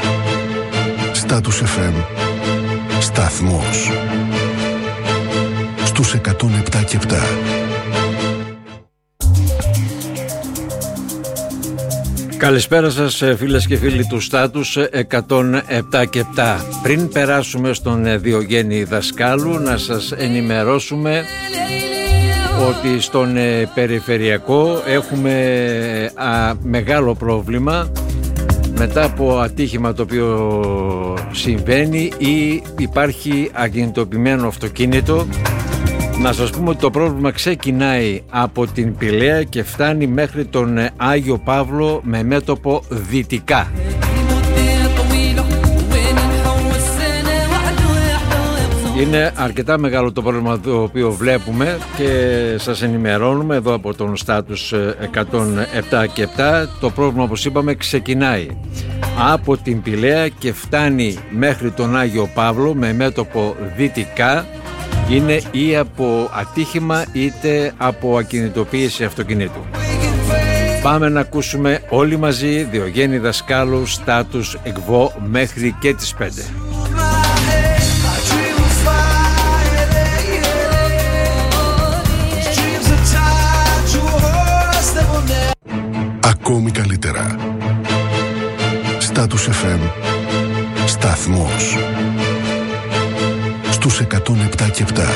Status FM. Σταθμός. Στους 107 και 7. Καλησπέρα σας φίλες και φίλοι του Στάτους 107 και 7. Πριν περάσουμε στον Διογέννη Δασκάλου, να σας ενημερώσουμε ότι στον περιφερειακό έχουμε μεγάλο πρόβλημα μετά από ατύχημα το οποίο συμβαίνει ή υπάρχει ακινητοποιημένο αυτοκίνητο. Να σας πούμε ότι το πρόβλημα ξεκινάει από την Πηλαία και φτάνει μέχρι τον Άγιο Παύλο με μέτωπο δυτικά. Είναι αρκετά μεγάλο το πρόβλημα το οποίο βλέπουμε και σας ενημερώνουμε εδώ από τον Στάτους 107 και 7. Το πρόβλημα, όπως είπαμε, ξεκινάει από την Πηλαία και φτάνει μέχρι τον Άγιο Παύλο με μέτωπο δυτικά. Είναι ή από ατύχημα είτε από ακινητοποίηση αυτοκινήτου. Πάμε να ακούσουμε όλοι μαζί Διογέννη Δασκάλου, Στάτους ΕΚΒΟ μέχρι και τις 5. Ακόμη καλύτερα. Status FM. Σταθμός. Στους 107 και 7.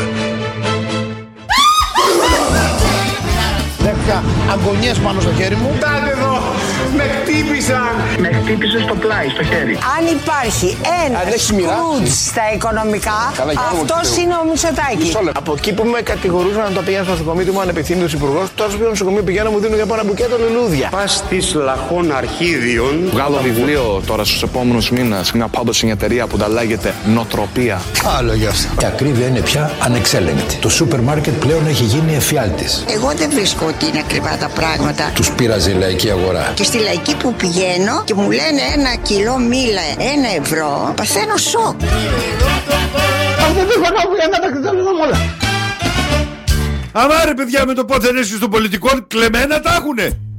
Δέχτηκα αγωνίες πάνω στο χέρι μου. Τάτε εδώ, με χτύπησαν. Με χτύπησε στο πλάι, στο χέρι. Αν υπάρχει ένα σκρούτζ στα οικονομικά, αυτός είναι ο Μητσοτάκης. Από εκεί που με κατηγορούσαν να το πηγαίνω στο νοσοκομείο, ήμουν ανεπιθύμητος υπουργός, τώρα στο νοσοκομείο πηγαίνω, μου δίνουν για πάνω μπουκέτο λουλούδια. Πας της Λαχών Αρχίδιων. Βγάλω βιβλίο τώρα στους επόμενους μήνες, μια πάντως μια εταιρεία που τα λέγεται Νοτροπία. Άλλο γι' αυτό. Η ακρίβεια είναι πια ανεξέλεγκτη. Το σούπερ μάρκετ πλέον έχει γίνει εφιάλτης. Εγώ δεν βρίσκω ότι είναι ακριβά τα πράγματα. Τους πείραζε η λαϊκή αγορά. Και στη λαϊκή που πηγαίνω και μου λένε 1 κιλό μήλα 1 ευρώ, παθαίνω σοκ. Δεν έχω να βγει να τα κριτώνω όλα. Αμά ρε παιδιά, με το πότε ενέσχυση των πολιτικών κλεμμένα τα έχουνε.